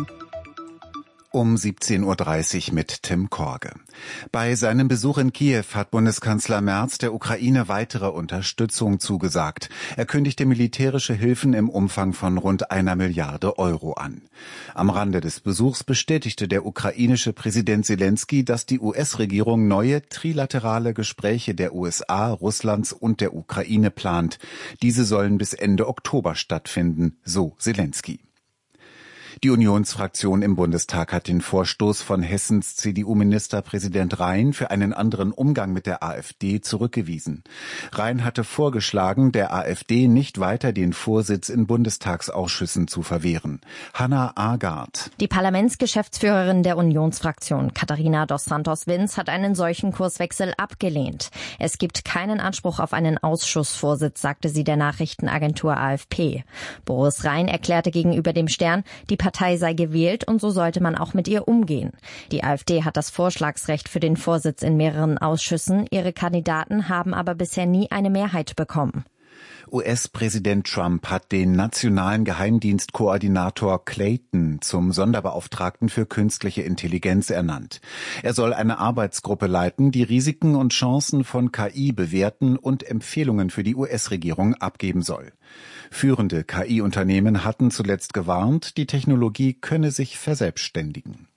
Um 17:30 Uhr mit Tim Korge. Bei seinem Besuch in Kiew hat Bundeskanzler Merz der Ukraine weitere Unterstützung zugesagt. Er kündigte militärische Hilfen im Umfang von rund 1 Milliarde Euro an. Am Rande des Besuchs bestätigte der ukrainische Präsident Selenskyj, dass die US-Regierung neue trilaterale Gespräche der USA, Russlands und der Ukraine plant. Diese sollen bis Ende Oktober stattfinden, so Selenskyj. Die Unionsfraktion im Bundestag hat den Vorstoß von Hessens CDU-Ministerpräsident Rhein für einen anderen Umgang mit der AfD zurückgewiesen. Rhein hatte vorgeschlagen, der AfD nicht weiter den Vorsitz in Bundestagsausschüssen zu verwehren. Hannah Agard. Die Parlamentsgeschäftsführerin der Unionsfraktion, Katharina dos Santos-Vins, hat einen solchen Kurswechsel abgelehnt. Es gibt keinen Anspruch auf einen Ausschussvorsitz, sagte sie der Nachrichtenagentur AFP. Boris Rhein erklärte gegenüber dem Stern, die Partei sei gewählt und so sollte man auch mit ihr umgehen. Die AfD hat das Vorschlagsrecht für den Vorsitz in mehreren Ausschüssen. Ihre Kandidaten haben aber bisher nie eine Mehrheit bekommen. US-Präsident Trump hat den nationalen Geheimdienstkoordinator Clayton zum Sonderbeauftragten für künstliche Intelligenz ernannt. Er soll eine Arbeitsgruppe leiten, die Risiken und Chancen von KI bewerten und Empfehlungen für die US-Regierung abgeben soll. Führende KI-Unternehmen hatten zuletzt gewarnt, die Technologie könne sich verselbstständigen.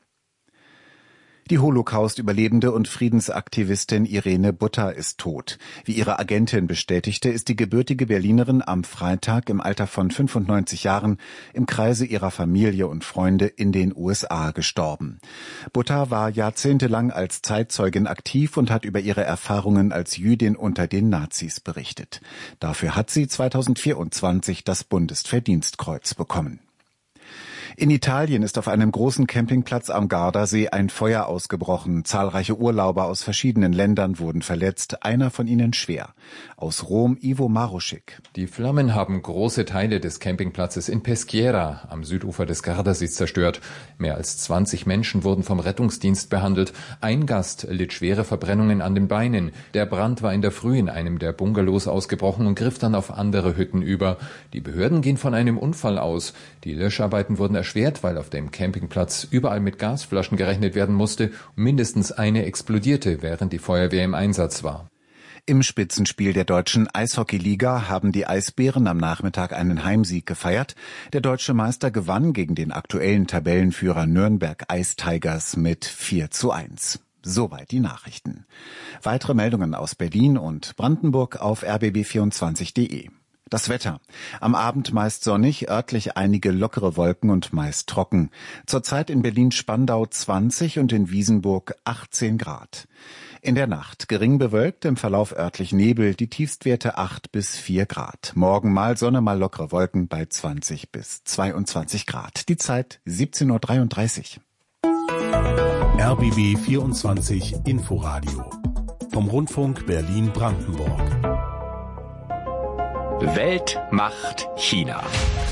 Die Holocaust-Überlebende und Friedensaktivistin Irene Butter ist tot. Wie ihre Agentin bestätigte, ist die gebürtige Berlinerin am Freitag im Alter von 95 Jahren im Kreise ihrer Familie und Freunde in den USA gestorben. Butter war jahrzehntelang als Zeitzeugin aktiv und hat über ihre Erfahrungen als Jüdin unter den Nazis berichtet. Dafür hat sie 2024 das Bundesverdienstkreuz bekommen. In Italien ist auf einem großen Campingplatz am Gardasee ein Feuer ausgebrochen. Zahlreiche Urlauber aus verschiedenen Ländern wurden verletzt, einer von ihnen schwer. Aus Rom Ivo Maruschik. Die Flammen haben große Teile des Campingplatzes in Peschiera am Südufer des Gardasees zerstört. Mehr als 20 Menschen wurden vom Rettungsdienst behandelt. Ein Gast litt schwere Verbrennungen an den Beinen. Der Brand war in der Früh in einem der Bungalows ausgebrochen und griff dann auf andere Hütten über. Die Behörden gehen von einem Unfall aus. Die Löscharbeiten wurden erschwert, weil auf dem Campingplatz überall mit Gasflaschen gerechnet werden musste und mindestens eine explodierte, während die Feuerwehr im Einsatz war. Im Spitzenspiel der deutschen Eishockeyliga haben die Eisbären am Nachmittag einen Heimsieg gefeiert. Der deutsche Meister gewann gegen den aktuellen Tabellenführer Nürnberg Ice Tigers mit 4:1. Soweit die Nachrichten. Weitere Meldungen aus Berlin und Brandenburg auf rbb24.de. Das Wetter. Am Abend meist sonnig, örtlich einige lockere Wolken und meist trocken. Zurzeit in Berlin-Spandau 20 und in Wiesenburg 18 Grad. In der Nacht gering bewölkt, im Verlauf örtlich Nebel, die Tiefstwerte 8 bis 4 Grad. Morgen mal Sonne, mal lockere Wolken bei 20 bis 22 Grad. Die Zeit 17:33 Uhr. RBB 24 Inforadio vom Rundfunk Berlin-Brandenburg. Weltmacht China.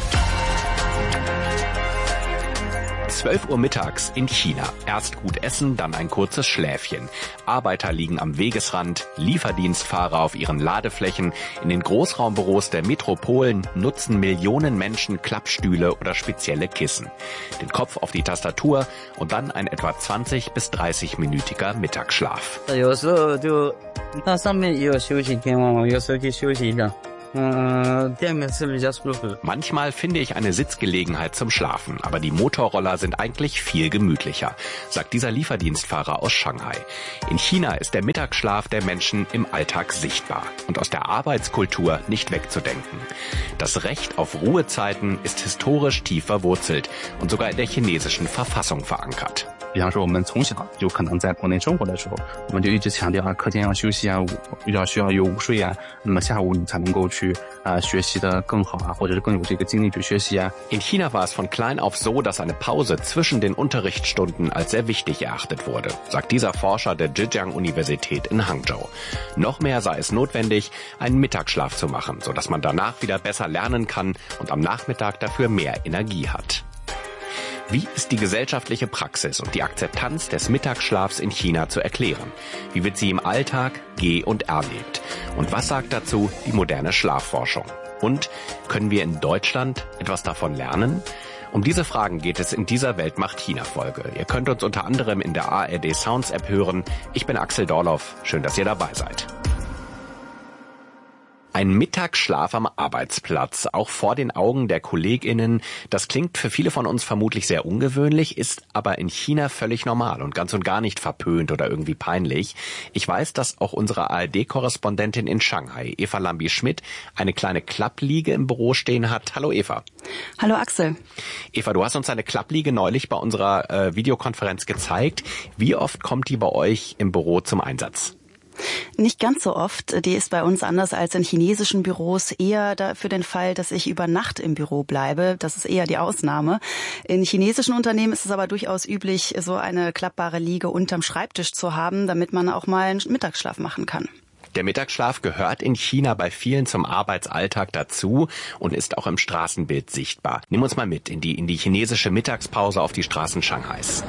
12 Uhr mittags in China. Erst gut essen, dann ein kurzes Schläfchen. Arbeiter liegen am Wegesrand, Lieferdienstfahrer auf ihren Ladeflächen. In den Großraumbüros der Metropolen nutzen Millionen Menschen Klappstühle oder spezielle Kissen. Den Kopf auf die Tastatur und dann ein etwa 20- bis 30-minütiger Mittagsschlaf. Manchmal finde ich eine Sitzgelegenheit zum Schlafen, aber die Motorroller sind eigentlich viel gemütlicher, sagt dieser Lieferdienstfahrer aus Shanghai. In China ist der Mittagsschlaf der Menschen im Alltag sichtbar und aus der Arbeitskultur nicht wegzudenken. Das Recht auf Ruhezeiten ist historisch tief verwurzelt und sogar in der chinesischen Verfassung verankert. 比方说我们从小就可能在国内生活的时候，我们就一直强调课间要休息啊，需要有午睡啊，那么下午你才能够去学习的更好啊，或者是更有这个精力去学习啊。 In China war es von klein auf so, dass eine Pause zwischen den Unterrichtsstunden als sehr wichtig erachtet wurde, sagt dieser Forscher der Zhejiang-Universität in Hangzhou. Noch mehr sei es notwendig, einen Mittagsschlaf zu machen, sodass man danach wieder besser lernen kann und am Nachmittag dafür mehr Energie hat. Wie ist die gesellschaftliche Praxis und die Akzeptanz des Mittagsschlafs in China zu erklären? Wie wird sie im Alltag und erlebt? Und was sagt dazu die moderne Schlafforschung? Und können wir in Deutschland etwas davon lernen? Um diese Fragen geht es in dieser Weltmacht China-Folge. Ihr könnt uns unter anderem in der ARD Sounds App hören. Ich bin Axel Dorloff. Schön, dass ihr dabei seid. Ein Mittagsschlaf am Arbeitsplatz, auch vor den Augen der KollegInnen. Das klingt für viele von uns vermutlich sehr ungewöhnlich, ist aber in China völlig normal und ganz und gar nicht verpönt oder irgendwie peinlich. Ich weiß, dass auch unsere ARD-Korrespondentin in Shanghai, Eva Lambi-Schmidt, eine kleine Klappliege im Büro stehen hat. Hallo Eva. Hallo Axel. Eva, du hast uns eine Klappliege neulich bei unserer Videokonferenz gezeigt. Wie oft kommt die bei euch im Büro zum Einsatz? Nicht ganz so oft. Die ist bei uns anders als in chinesischen Büros eher für den Fall, dass ich über Nacht im Büro bleibe. Das ist eher die Ausnahme. In chinesischen Unternehmen ist es aber durchaus üblich, so eine klappbare Liege unterm Schreibtisch zu haben, damit man auch mal einen Mittagsschlaf machen kann. Der Mittagsschlaf gehört in China bei vielen zum Arbeitsalltag dazu und ist auch im Straßenbild sichtbar. Nimm uns mal mit in die chinesische Mittagspause auf die Straßen Shanghais.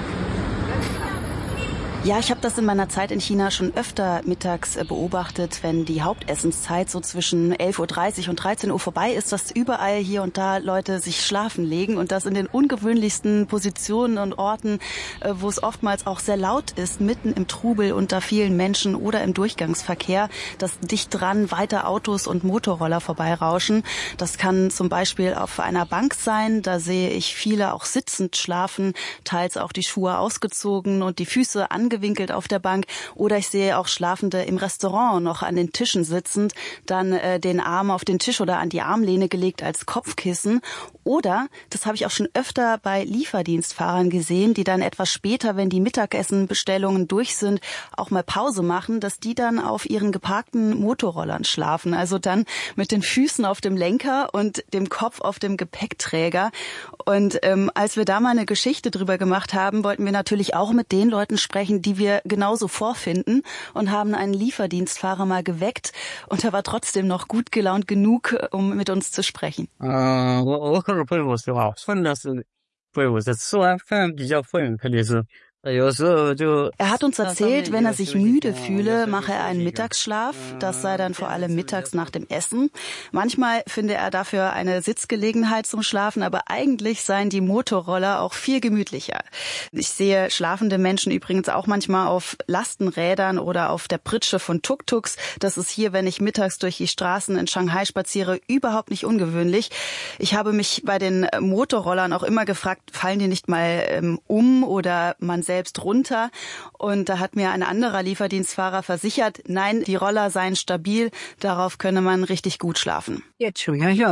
Ja, ich habe das in meiner Zeit in China schon öfter mittags beobachtet, wenn die Hauptessenszeit so zwischen 11:30 Uhr und 13 Uhr vorbei ist, dass überall hier und da Leute sich schlafen legen und das in den ungewöhnlichsten Positionen und Orten, wo es oftmals auch sehr laut ist, mitten im Trubel unter vielen Menschen oder im Durchgangsverkehr, dass dicht dran weiter Autos und Motorroller vorbeirauschen. Das kann zum Beispiel auf einer Bank sein, da sehe ich viele auch sitzend schlafen, teils auch die Schuhe ausgezogen und die Füße angewinkelt auf der Bank, oder ich sehe auch Schlafende im Restaurant noch an den Tischen sitzend, dann den Arm auf den Tisch oder an die Armlehne gelegt als Kopfkissen. Oder, das habe ich auch schon öfter bei Lieferdienstfahrern gesehen, die dann etwas später, wenn die Mittagessenbestellungen durch sind, auch mal Pause machen, dass die dann auf ihren geparkten Motorrollern schlafen. Also dann mit den Füßen auf dem Lenker und dem Kopf auf dem Gepäckträger. Und als wir da mal eine Geschichte drüber gemacht haben, wollten wir natürlich auch mit den Leuten sprechen, die wir genauso vorfinden, und haben einen Lieferdienstfahrer mal geweckt, und er war trotzdem noch gut gelaunt genug, um mit uns zu sprechen. 我可是不用说话，分的是不用是吃完饭比较困，肯定是。 Er hat uns erzählt, wenn er sich müde fühle, mache er einen Mittagsschlaf. Das sei dann vor allem mittags nach dem Essen. Manchmal finde er dafür eine Sitzgelegenheit zum Schlafen, aber eigentlich seien die Motorroller auch viel gemütlicher. Ich sehe schlafende Menschen übrigens auch manchmal auf Lastenrädern oder auf der Pritsche von Tuk-Tuks. Das ist hier, wenn ich mittags durch die Straßen in Shanghai spaziere, überhaupt nicht ungewöhnlich. Ich habe mich bei den Motorrollern auch immer gefragt, fallen die nicht mal um, oder man selbst runter. Und da hat mir ein anderer Lieferdienstfahrer versichert, nein, die Roller seien stabil, darauf könne man richtig gut schlafen. Ich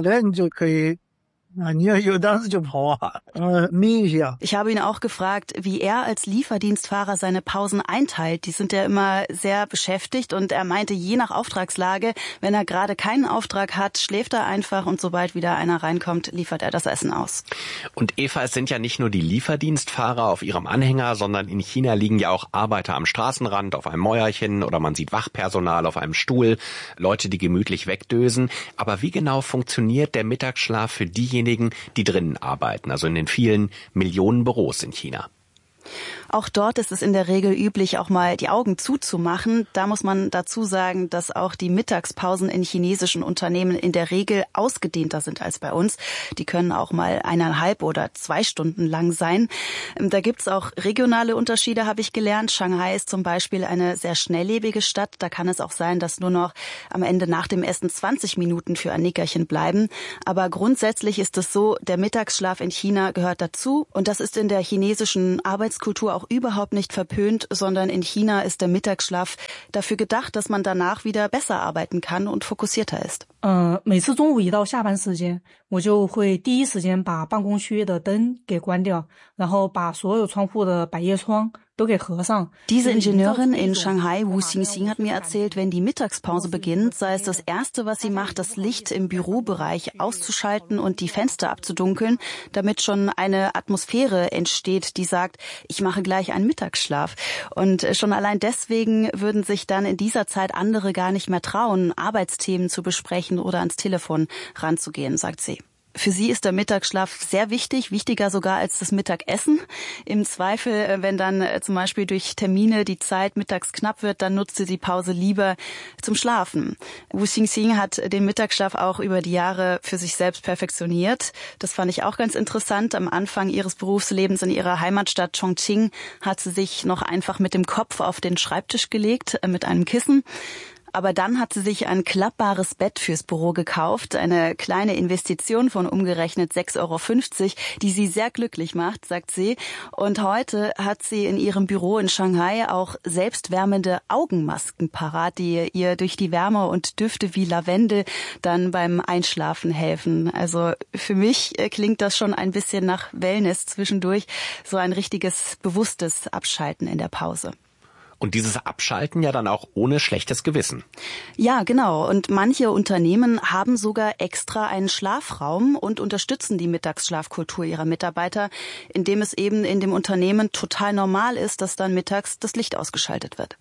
habe ihn auch gefragt, wie er als Lieferdienstfahrer seine Pausen einteilt. Die sind ja immer sehr beschäftigt und er meinte, je nach Auftragslage, wenn er gerade keinen Auftrag hat, schläft er einfach und sobald wieder einer reinkommt, liefert er das Essen aus. Und Eva, es sind ja nicht nur die Lieferdienstfahrer auf ihrem Anhänger, sondern in China liegen ja auch Arbeiter am Straßenrand auf einem Mäuerchen oder man sieht Wachpersonal auf einem Stuhl, Leute, die gemütlich wegdösen. Aber wie genau funktioniert der Mittagsschlaf für diejenigen, die drinnen arbeiten, also in den vielen Millionen Büros in China? Auch dort ist es in der Regel üblich, auch mal die Augen zuzumachen. Da muss man dazu sagen, dass auch die Mittagspausen in chinesischen Unternehmen in der Regel ausgedehnter sind als bei uns. Die können auch mal 1,5 oder 2 Stunden lang sein. Da gibt's auch regionale Unterschiede, habe ich gelernt. Shanghai ist zum Beispiel eine sehr schnelllebige Stadt. Da kann es auch sein, dass nur noch am Ende nach dem Essen 20 Minuten für ein Nickerchen bleiben. Aber grundsätzlich ist es so, der Mittagsschlaf in China gehört dazu. Und das ist in der chinesischen Arbeitskultur auch überhaupt nicht verpönt, sondern in China ist der Mittagsschlaf dafür gedacht, dass man danach wieder besser arbeiten kann und fokussierter ist. 每次中午一到下班时间，我就会第一时间把办公区域的灯给关掉，然后把所有窗户的百叶窗都给合上. Diese Ingenieurin in Shanghai, Wu Xingxing, hat mir erzählt, wenn die Mittagspause beginnt, sei es das Erste, was sie macht, das Licht im Bürobereich auszuschalten und die Fenster abzudunkeln, damit schon eine Atmosphäre entsteht, die sagt, ich mache gleich einen Mittagsschlaf. Und schon allein deswegen würden sich dann in dieser Zeit andere gar nicht mehr trauen, Arbeitsthemen zu besprechen oder ans Telefon ranzugehen, sagt sie. Für sie ist der Mittagsschlaf sehr wichtig, wichtiger sogar als das Mittagessen. Im Zweifel, wenn dann zum Beispiel durch Termine die Zeit mittags knapp wird, dann nutzt sie die Pause lieber zum Schlafen. Wu Xingxing hat den Mittagsschlaf auch über die Jahre für sich selbst perfektioniert. Das fand ich auch ganz interessant. Am Anfang ihres Berufslebens in ihrer Heimatstadt Chongqing hat sie sich noch einfach mit dem Kopf auf den Schreibtisch gelegt, mit einem Kissen. Aber dann hat sie sich ein klappbares Bett fürs Büro gekauft, eine kleine Investition von umgerechnet 6,50 €, die sie sehr glücklich macht, sagt sie. Und heute hat sie in ihrem Büro in Shanghai auch selbstwärmende Augenmasken parat, die ihr durch die Wärme und Düfte wie Lavendel dann beim Einschlafen helfen. Also für mich klingt das schon ein bisschen nach Wellness zwischendurch, so ein richtiges bewusstes Abschalten in der Pause. Und dieses Abschalten ja dann auch ohne schlechtes Gewissen. Ja, genau. Und manche Unternehmen haben sogar extra einen Schlafraum und unterstützen die Mittagsschlafkultur ihrer Mitarbeiter, indem es eben in dem Unternehmen total normal ist, dass dann mittags das Licht ausgeschaltet wird.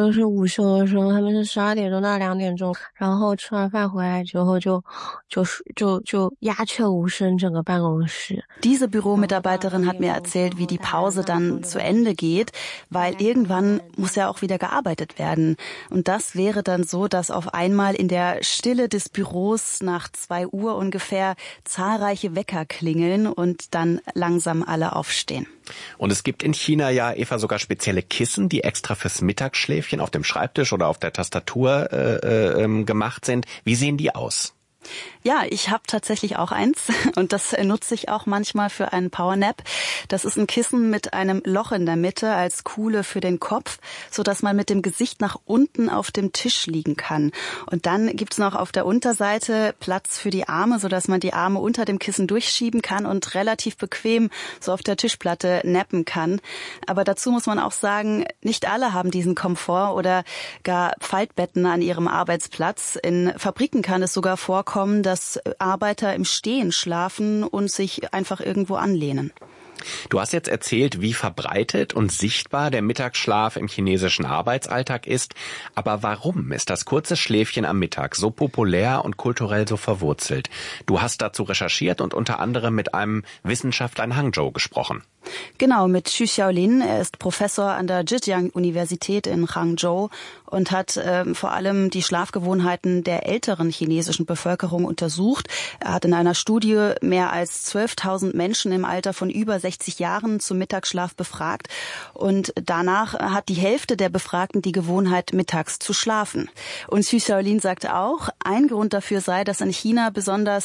Diese Büromitarbeiterin hat mir erzählt, wie die Pause dann zu Ende geht, weil irgendwann muss ja auch wieder gearbeitet werden. Und das wäre dann so, dass auf einmal in der Stille des Büros nach 2 Uhr ungefähr zahlreiche Wecker klingeln und dann langsam alle aufstehen. Und es gibt in China ja, Eva, sogar spezielle Kissen, die extra fürs Mittagsschläfchen auf dem Schreibtisch oder auf der Tastatur gemacht sind. Wie sehen die aus? Ja, ich habe tatsächlich auch eins und das nutze ich auch manchmal für einen Powernap. Das ist ein Kissen mit einem Loch in der Mitte als Kuhle für den Kopf, so dass man mit dem Gesicht nach unten auf dem Tisch liegen kann. Und dann gibt's noch auf der Unterseite Platz für die Arme, so dass man die Arme unter dem Kissen durchschieben kann und relativ bequem so auf der Tischplatte nappen kann. Aber dazu muss man auch sagen, nicht alle haben diesen Komfort oder gar Faltbetten an ihrem Arbeitsplatz. In Fabriken kann es sogar vorkommen, dass Arbeiter im Stehen schlafen und sich einfach irgendwo anlehnen. Du hast jetzt erzählt, wie verbreitet und sichtbar der Mittagsschlaf im chinesischen Arbeitsalltag ist. Aber warum ist das kurze Schläfchen am Mittag so populär und kulturell so verwurzelt? Du hast dazu recherchiert und unter anderem mit einem Wissenschaftler in Hangzhou gesprochen. Genau, mit Xu Xiaolin. Er ist Professor an der Zhejiang-Universität in Hangzhou und hat vor allem die Schlafgewohnheiten der älteren chinesischen Bevölkerung untersucht. Er hat in einer Studie mehr als 12.000 Menschen im Alter von über 60 Jahren zum Mittagsschlaf befragt. Und danach hat die Hälfte der Befragten die Gewohnheit, mittags zu schlafen. Und Xu Xiaolin sagte auch, ein Grund dafür sei, dass in China besonders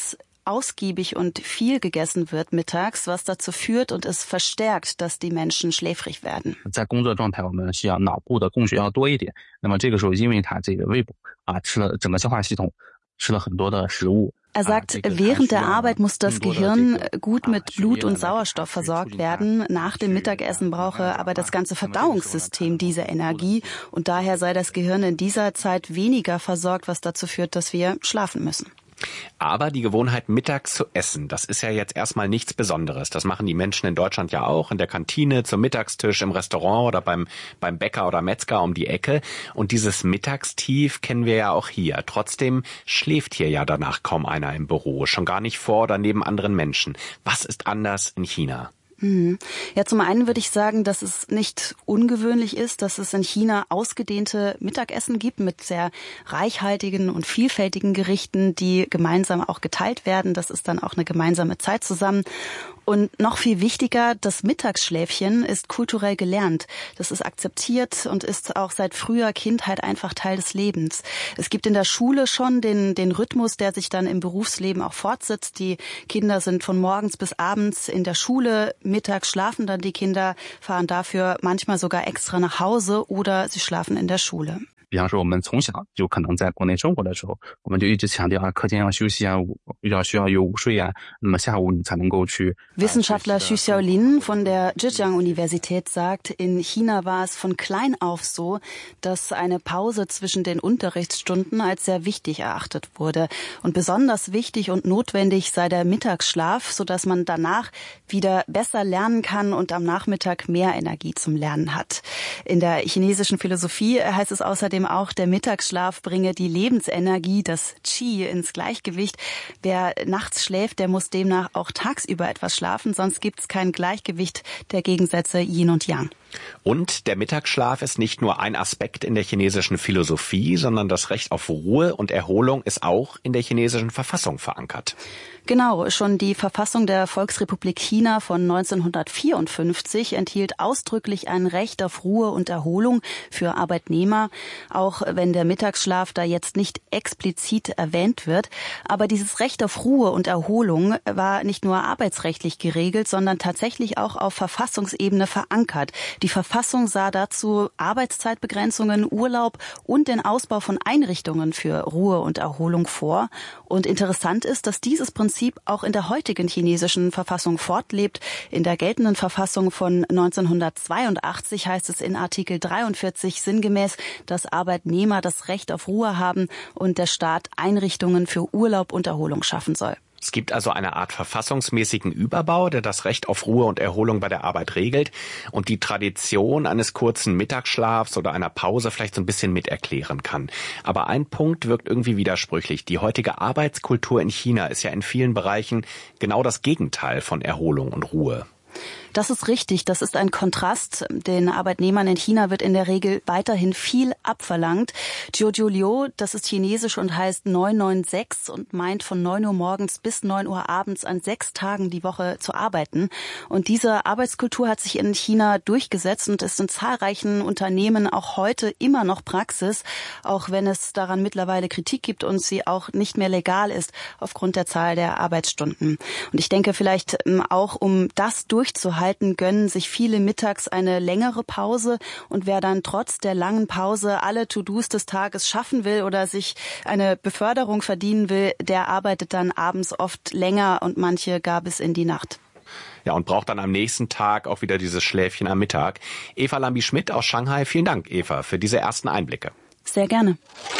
ausgiebig und viel gegessen wird mittags, was dazu führt und es verstärkt, dass die Menschen schläfrig werden. 在工作状态我们需要脑部的供血要多一点，那么这个时候因为它这个胃部吃了整个消化系统吃了很多的食物。 Er sagt, während der Arbeit muss das Gehirn gut mit Blut und Sauerstoff versorgt werden. Nach dem Mittagessen brauche aber das ganze Verdauungssystem diese Energie und daher sei das Gehirn in dieser Zeit weniger versorgt, was dazu führt, dass wir schlafen müssen. Aber die Gewohnheit, mittags zu essen, das ist ja jetzt erstmal nichts Besonderes. Das machen die Menschen in Deutschland ja auch, in der Kantine, zum Mittagstisch, im Restaurant oder beim Bäcker oder Metzger um die Ecke. Und dieses Mittagstief kennen wir ja auch hier. Trotzdem schläft hier ja danach kaum einer im Büro, schon gar nicht vor oder neben anderen Menschen. Was ist anders in China? Ja, zum einen würde ich sagen, dass es nicht ungewöhnlich ist, dass es in China ausgedehnte Mittagessen gibt mit sehr reichhaltigen und vielfältigen Gerichten, die gemeinsam auch geteilt werden. Das ist dann auch eine gemeinsame Zeit zusammen. Und noch viel wichtiger, das Mittagsschläfchen ist kulturell gelernt. Das ist akzeptiert und ist auch seit früher Kindheit einfach Teil des Lebens. Es gibt in der Schule schon den Rhythmus, der sich dann im Berufsleben auch fortsetzt. Die Kinder sind von morgens bis abends in der Schule. Mittags schlafen dann die Kinder, fahren dafür manchmal sogar extra nach Hause oder sie schlafen in der Schule. 比方说我们从小就可能在国内生活的时候，我们就一直强调课间要休息啊，需要有午睡啊，那么下午你才能够去。 Wissenschaftler Xu Xiaolin von der Zhejiang-Universität sagt, in China war es von klein auf so, dass eine Pause zwischen den Unterrichtsstunden als sehr wichtig erachtet wurde. Und besonders wichtig und notwendig sei der Mittagsschlaf, sodass man danach wieder besser lernen kann und am Nachmittag mehr Energie zum Lernen hat. In der chinesischen Philosophie heißt es außerdem auch, der Mittagsschlaf bringe die Lebensenergie, das Qi, ins Gleichgewicht. Wer nachts schläft, der muss demnach auch tagsüber etwas schlafen, sonst gibt es kein Gleichgewicht der Gegensätze Yin und Yang. Und der Mittagsschlaf ist nicht nur ein Aspekt in der chinesischen Philosophie, sondern das Recht auf Ruhe und Erholung ist auch in der chinesischen Verfassung verankert. Genau, schon die Verfassung der Volksrepublik China von 1954 enthielt ausdrücklich ein Recht auf Ruhe und Erholung für Arbeitnehmer, auch wenn der Mittagsschlaf da jetzt nicht explizit erwähnt wird. Aber dieses Recht auf Ruhe und Erholung war nicht nur arbeitsrechtlich geregelt, sondern tatsächlich auch auf Verfassungsebene verankert. Die Verfassung sah dazu Arbeitszeitbegrenzungen, Urlaub und den Ausbau von Einrichtungen für Ruhe und Erholung vor. Und interessant ist, dass dieses Prinzip auch in der heutigen chinesischen Verfassung fortlebt. In der geltenden Verfassung von 1982 heißt es in Artikel 43 sinngemäß, dass Arbeitnehmer das Recht auf Ruhe haben und der Staat Einrichtungen für Urlaub und Erholung schaffen soll. Es gibt also eine Art verfassungsmäßigen Überbau, der das Recht auf Ruhe und Erholung bei der Arbeit regelt und die Tradition eines kurzen Mittagsschlafs oder einer Pause vielleicht so ein bisschen miterklären kann. Aber ein Punkt wirkt irgendwie widersprüchlich. Die heutige Arbeitskultur in China ist ja in vielen Bereichen genau das Gegenteil von Erholung und Ruhe. Das ist richtig. Das ist ein Kontrast. Den Arbeitnehmern in China wird in der Regel weiterhin viel abverlangt. Jiujiuliu, das ist chinesisch und heißt 996 und meint von 9 Uhr morgens bis 9 Uhr abends an 6 Tagen die Woche zu arbeiten. Und diese Arbeitskultur hat sich in China durchgesetzt und ist in zahlreichen Unternehmen auch heute immer noch Praxis, auch wenn es daran mittlerweile Kritik gibt und sie auch nicht mehr legal ist aufgrund der Zahl der Arbeitsstunden. Und ich denke vielleicht auch, um das durchzuhalten, gönnen sich viele mittags eine längere Pause und wer dann trotz der langen Pause alle To-Dos des Tages schaffen will oder sich eine Beförderung verdienen will, der arbeitet dann abends oft länger und manche gar bis in die Nacht. Ja, und braucht dann am nächsten Tag auch wieder dieses Schläfchen am Mittag. Eva Lambi-Schmidt aus Shanghai. Vielen Dank, Eva, für diese ersten Einblicke. Sehr gerne.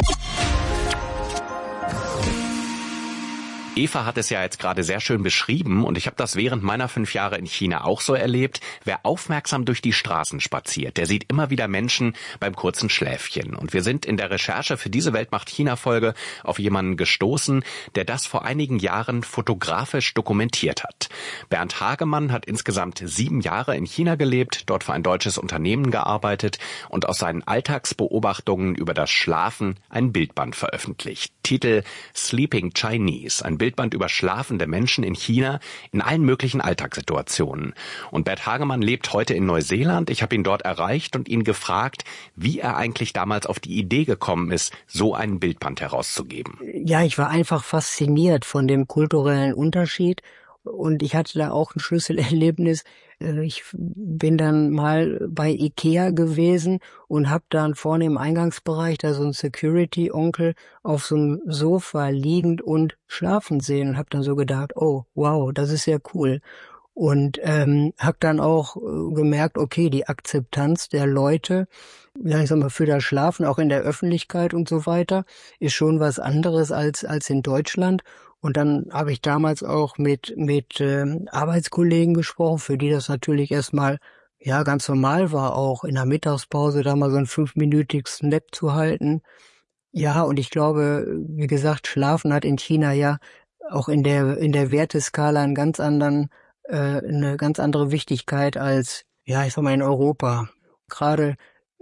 Eva hat es ja jetzt gerade sehr schön beschrieben und ich habe das während meiner 5 Jahre in China auch so erlebt. Wer aufmerksam durch die Straßen spaziert, der sieht immer wieder Menschen beim kurzen Schläfchen. Und wir sind in der Recherche für diese Weltmacht-China-Folge auf jemanden gestoßen, der das vor einigen Jahren fotografisch dokumentiert hat. Bernd Hagemann hat insgesamt 7 Jahre in China gelebt, dort für ein deutsches Unternehmen gearbeitet und aus seinen Alltagsbeobachtungen über das Schlafen ein Bildband veröffentlicht. Titel Sleeping Chinese, ein Bildband über schlafende Menschen in China in allen möglichen Alltagssituationen. Und Bert Hagemann lebt heute in Neuseeland. Ich habe ihn dort erreicht und ihn gefragt, wie er eigentlich damals auf die Idee gekommen ist, so ein Bildband herauszugeben. Ja, ich war einfach fasziniert von dem kulturellen Unterschied. Und ich hatte da auch ein Schlüsselerlebnis. Ich bin dann mal bei Ikea gewesen und habe dann vorne im Eingangsbereich da so einen Security-Onkel auf so einem Sofa liegend und schlafen sehen und habe dann so gedacht, oh, wow, das ist ja cool. Und habe dann auch gemerkt, okay, die Akzeptanz der Leute, ja, ich sag mal, für das Schlafen, auch in der Öffentlichkeit und so weiter, ist schon was anderes als in Deutschland. Und dann habe ich damals auch mit Arbeitskollegen gesprochen, für die das natürlich erstmal ja ganz normal war, auch in der Mittagspause da mal so einen 5-minütiges Nap zu halten. Ja, und ich glaube, wie gesagt, Schlafen hat in China ja auch in der Werteskala eine ganz andere Wichtigkeit als, ja, ich sag mal, in Europa. Gerade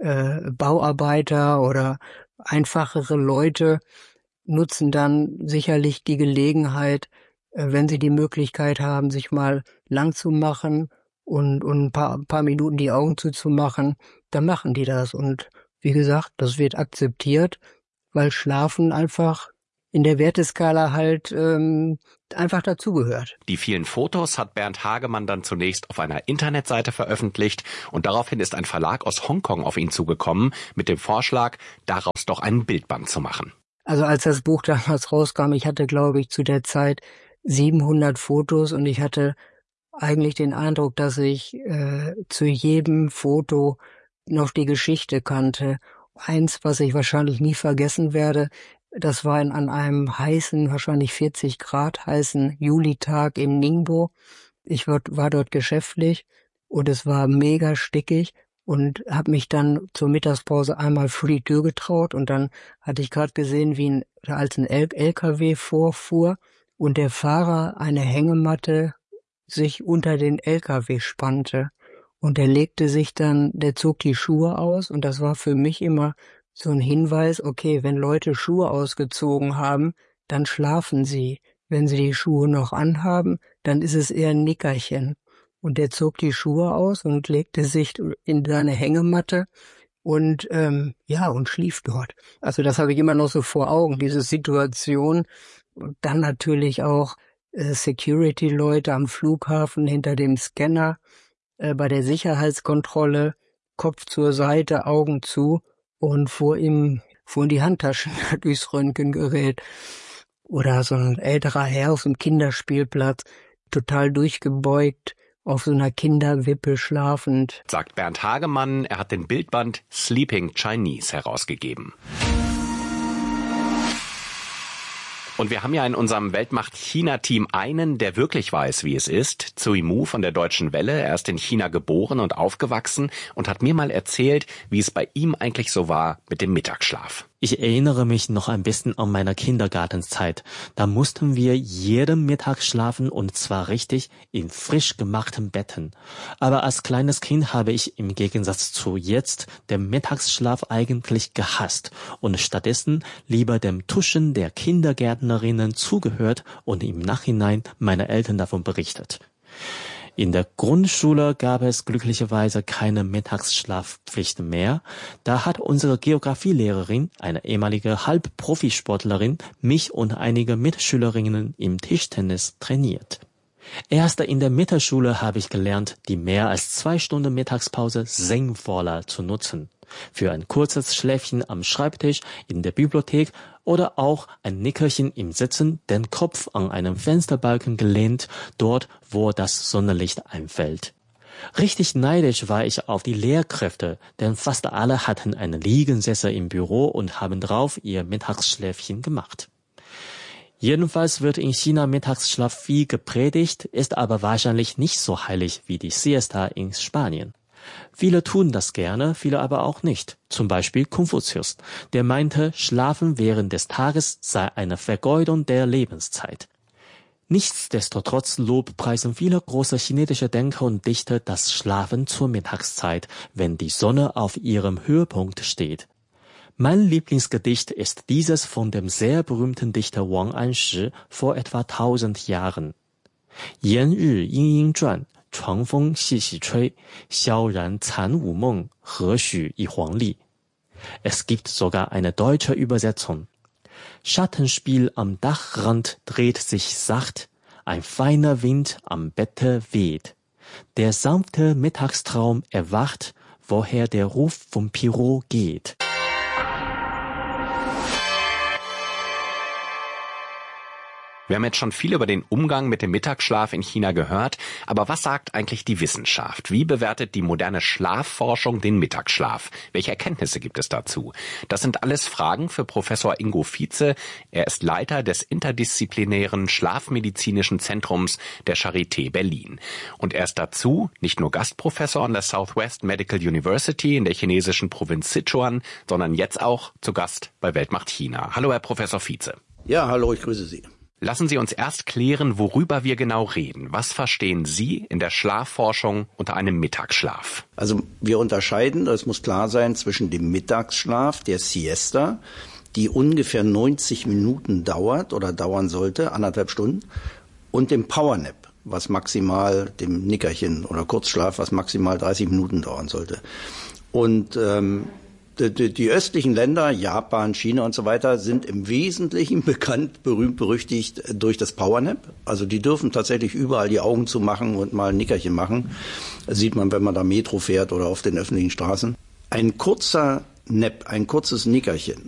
Bauarbeiter oder einfachere Leute nutzen dann sicherlich die Gelegenheit, wenn sie die Möglichkeit haben, sich mal lang zu machen und ein paar Minuten die Augen zuzumachen, dann machen die das. Und wie gesagt, das wird akzeptiert, weil Schlafen einfach in der Werteskala halt einfach dazugehört. Die vielen Fotos hat Bernd Hagemann dann zunächst auf einer Internetseite veröffentlicht und daraufhin ist ein Verlag aus Hongkong auf ihn zugekommen mit dem Vorschlag, daraus doch einen Bildband zu machen. Also als das Buch damals rauskam, ich hatte, glaube ich, zu der Zeit 700 Fotos und ich hatte eigentlich den Eindruck, dass ich zu jedem Foto noch die Geschichte kannte. Eins, was ich wahrscheinlich nie vergessen werde, das war an einem heißen, wahrscheinlich 40 Grad heißen Julitag im Ningbo. Ich war dort geschäftlich und es war mega stickig. Und habe mich dann zur Mittagspause einmal vor die Tür getraut und dann hatte ich gerade gesehen, wie ein LKW vorfuhr und der Fahrer eine Hängematte sich unter den LKW spannte und der zog die Schuhe aus und das war für mich immer so ein Hinweis, okay, wenn Leute Schuhe ausgezogen haben, dann schlafen sie. Wenn sie die Schuhe noch anhaben, dann ist es eher ein Nickerchen. Und der zog die Schuhe aus und legte sich in seine Hängematte und und schlief dort. Also das habe ich immer noch so vor Augen, diese Situation. Und dann natürlich auch Security-Leute am Flughafen hinter dem Scanner, bei der Sicherheitskontrolle, Kopf zur Seite, Augen zu und fuhren die Handtaschen durchs Röntgengerät. Oder so ein älterer Herr auf dem Kinderspielplatz, total durchgebeugt, auf so einer Kinderwippe schlafend. Sagt Bernd Hagemann, er hat den Bildband Sleeping Chinese herausgegeben. Und wir haben ja in unserem Weltmacht-China-Team einen, der wirklich weiß, wie es ist. Zui Mu von der Deutschen Welle. Er ist in China geboren und aufgewachsen und hat mir mal erzählt, wie es bei ihm eigentlich so war mit dem Mittagsschlaf. Ich erinnere mich noch ein bisschen an meine Kindergartenzeit. Da mussten wir jeden Mittag schlafen und zwar richtig in frisch gemachten Betten. Aber als kleines Kind habe ich im Gegensatz zu jetzt den Mittagsschlaf eigentlich gehasst und stattdessen lieber dem Tuschen der Kindergärtnerinnen zugehört und im Nachhinein meine Eltern davon berichtet. In der Grundschule gab es glücklicherweise keine Mittagsschlafpflicht mehr. Da hat unsere Geografielehrerin, eine ehemalige Halbprofisportlerin, mich und einige Mitschülerinnen im Tischtennis trainiert. Erst in der Mittelschule habe ich gelernt, die mehr als 2 Stunden Mittagspause sinnvoller zu nutzen. Für ein kurzes Schläfchen am Schreibtisch, in der Bibliothek oder auch ein Nickerchen im Sitzen, den Kopf an einen Fensterbalken gelehnt, dort, wo das Sonnenlicht einfällt. Richtig neidisch war ich auf die Lehrkräfte, denn fast alle hatten einen Liegensessel im Büro und haben drauf ihr Mittagsschläfchen gemacht. Jedenfalls wird in China Mittagsschlaf viel gepredigt, ist aber wahrscheinlich nicht so heilig wie die Siesta in Spanien. Viele tun das gerne, viele aber auch nicht. Zum Beispiel Konfuzius, der meinte, Schlafen während des Tages sei eine Vergeudung der Lebenszeit. Nichtsdestotrotz lobpreisen viele große chinesische Denker und Dichter das Schlafen zur Mittagszeit, wenn die Sonne auf ihrem Höhepunkt steht. Mein Lieblingsgedicht ist dieses von dem sehr berühmten Dichter Wang Anshi vor etwa 1000 Jahren. 炎日阴阴转，床风细细吹，萧然残午梦，何许一黄鹂。 Es gibt sogar eine deutsche Übersetzung. Schattenspiel am Dachrand dreht sich sacht, ein feiner Wind am Bette weht. Der sanfte Mittagstraum erwacht, woher der Ruf vom Pirot geht. Wir haben jetzt schon viel über den Umgang mit dem Mittagsschlaf in China gehört, aber was sagt eigentlich die Wissenschaft? Wie bewertet die moderne Schlafforschung den Mittagsschlaf? Welche Erkenntnisse gibt es dazu? Das sind alles Fragen für Professor Ingo Vietze. Er ist Leiter des interdisziplinären Schlafmedizinischen Zentrums der Charité Berlin. Und er ist dazu nicht nur Gastprofessor an der Southwest Medical University in der chinesischen Provinz Sichuan, sondern jetzt auch zu Gast bei Weltmacht China. Hallo, Herr Professor Vietze. Ja, hallo, ich grüße Sie. Lassen Sie uns erst klären, worüber wir genau reden. Was verstehen Sie in der Schlafforschung unter einem Mittagsschlaf? Also wir unterscheiden, das muss klar sein, zwischen dem Mittagsschlaf, der Siesta, die ungefähr 90 Minuten dauert oder dauern sollte, 1,5 Stunden, und dem Powernap, was maximal, dem Nickerchen oder Kurzschlaf, was maximal 30 Minuten dauern sollte. Und die östlichen Länder, Japan, China und so weiter, sind im Wesentlichen bekannt, berühmt, berüchtigt durch das Powernap. Also die dürfen tatsächlich überall die Augen zumachen und mal ein Nickerchen machen. Das sieht man, wenn man da Metro fährt oder auf den öffentlichen Straßen. Ein kurzer Nap, ein kurzes Nickerchen,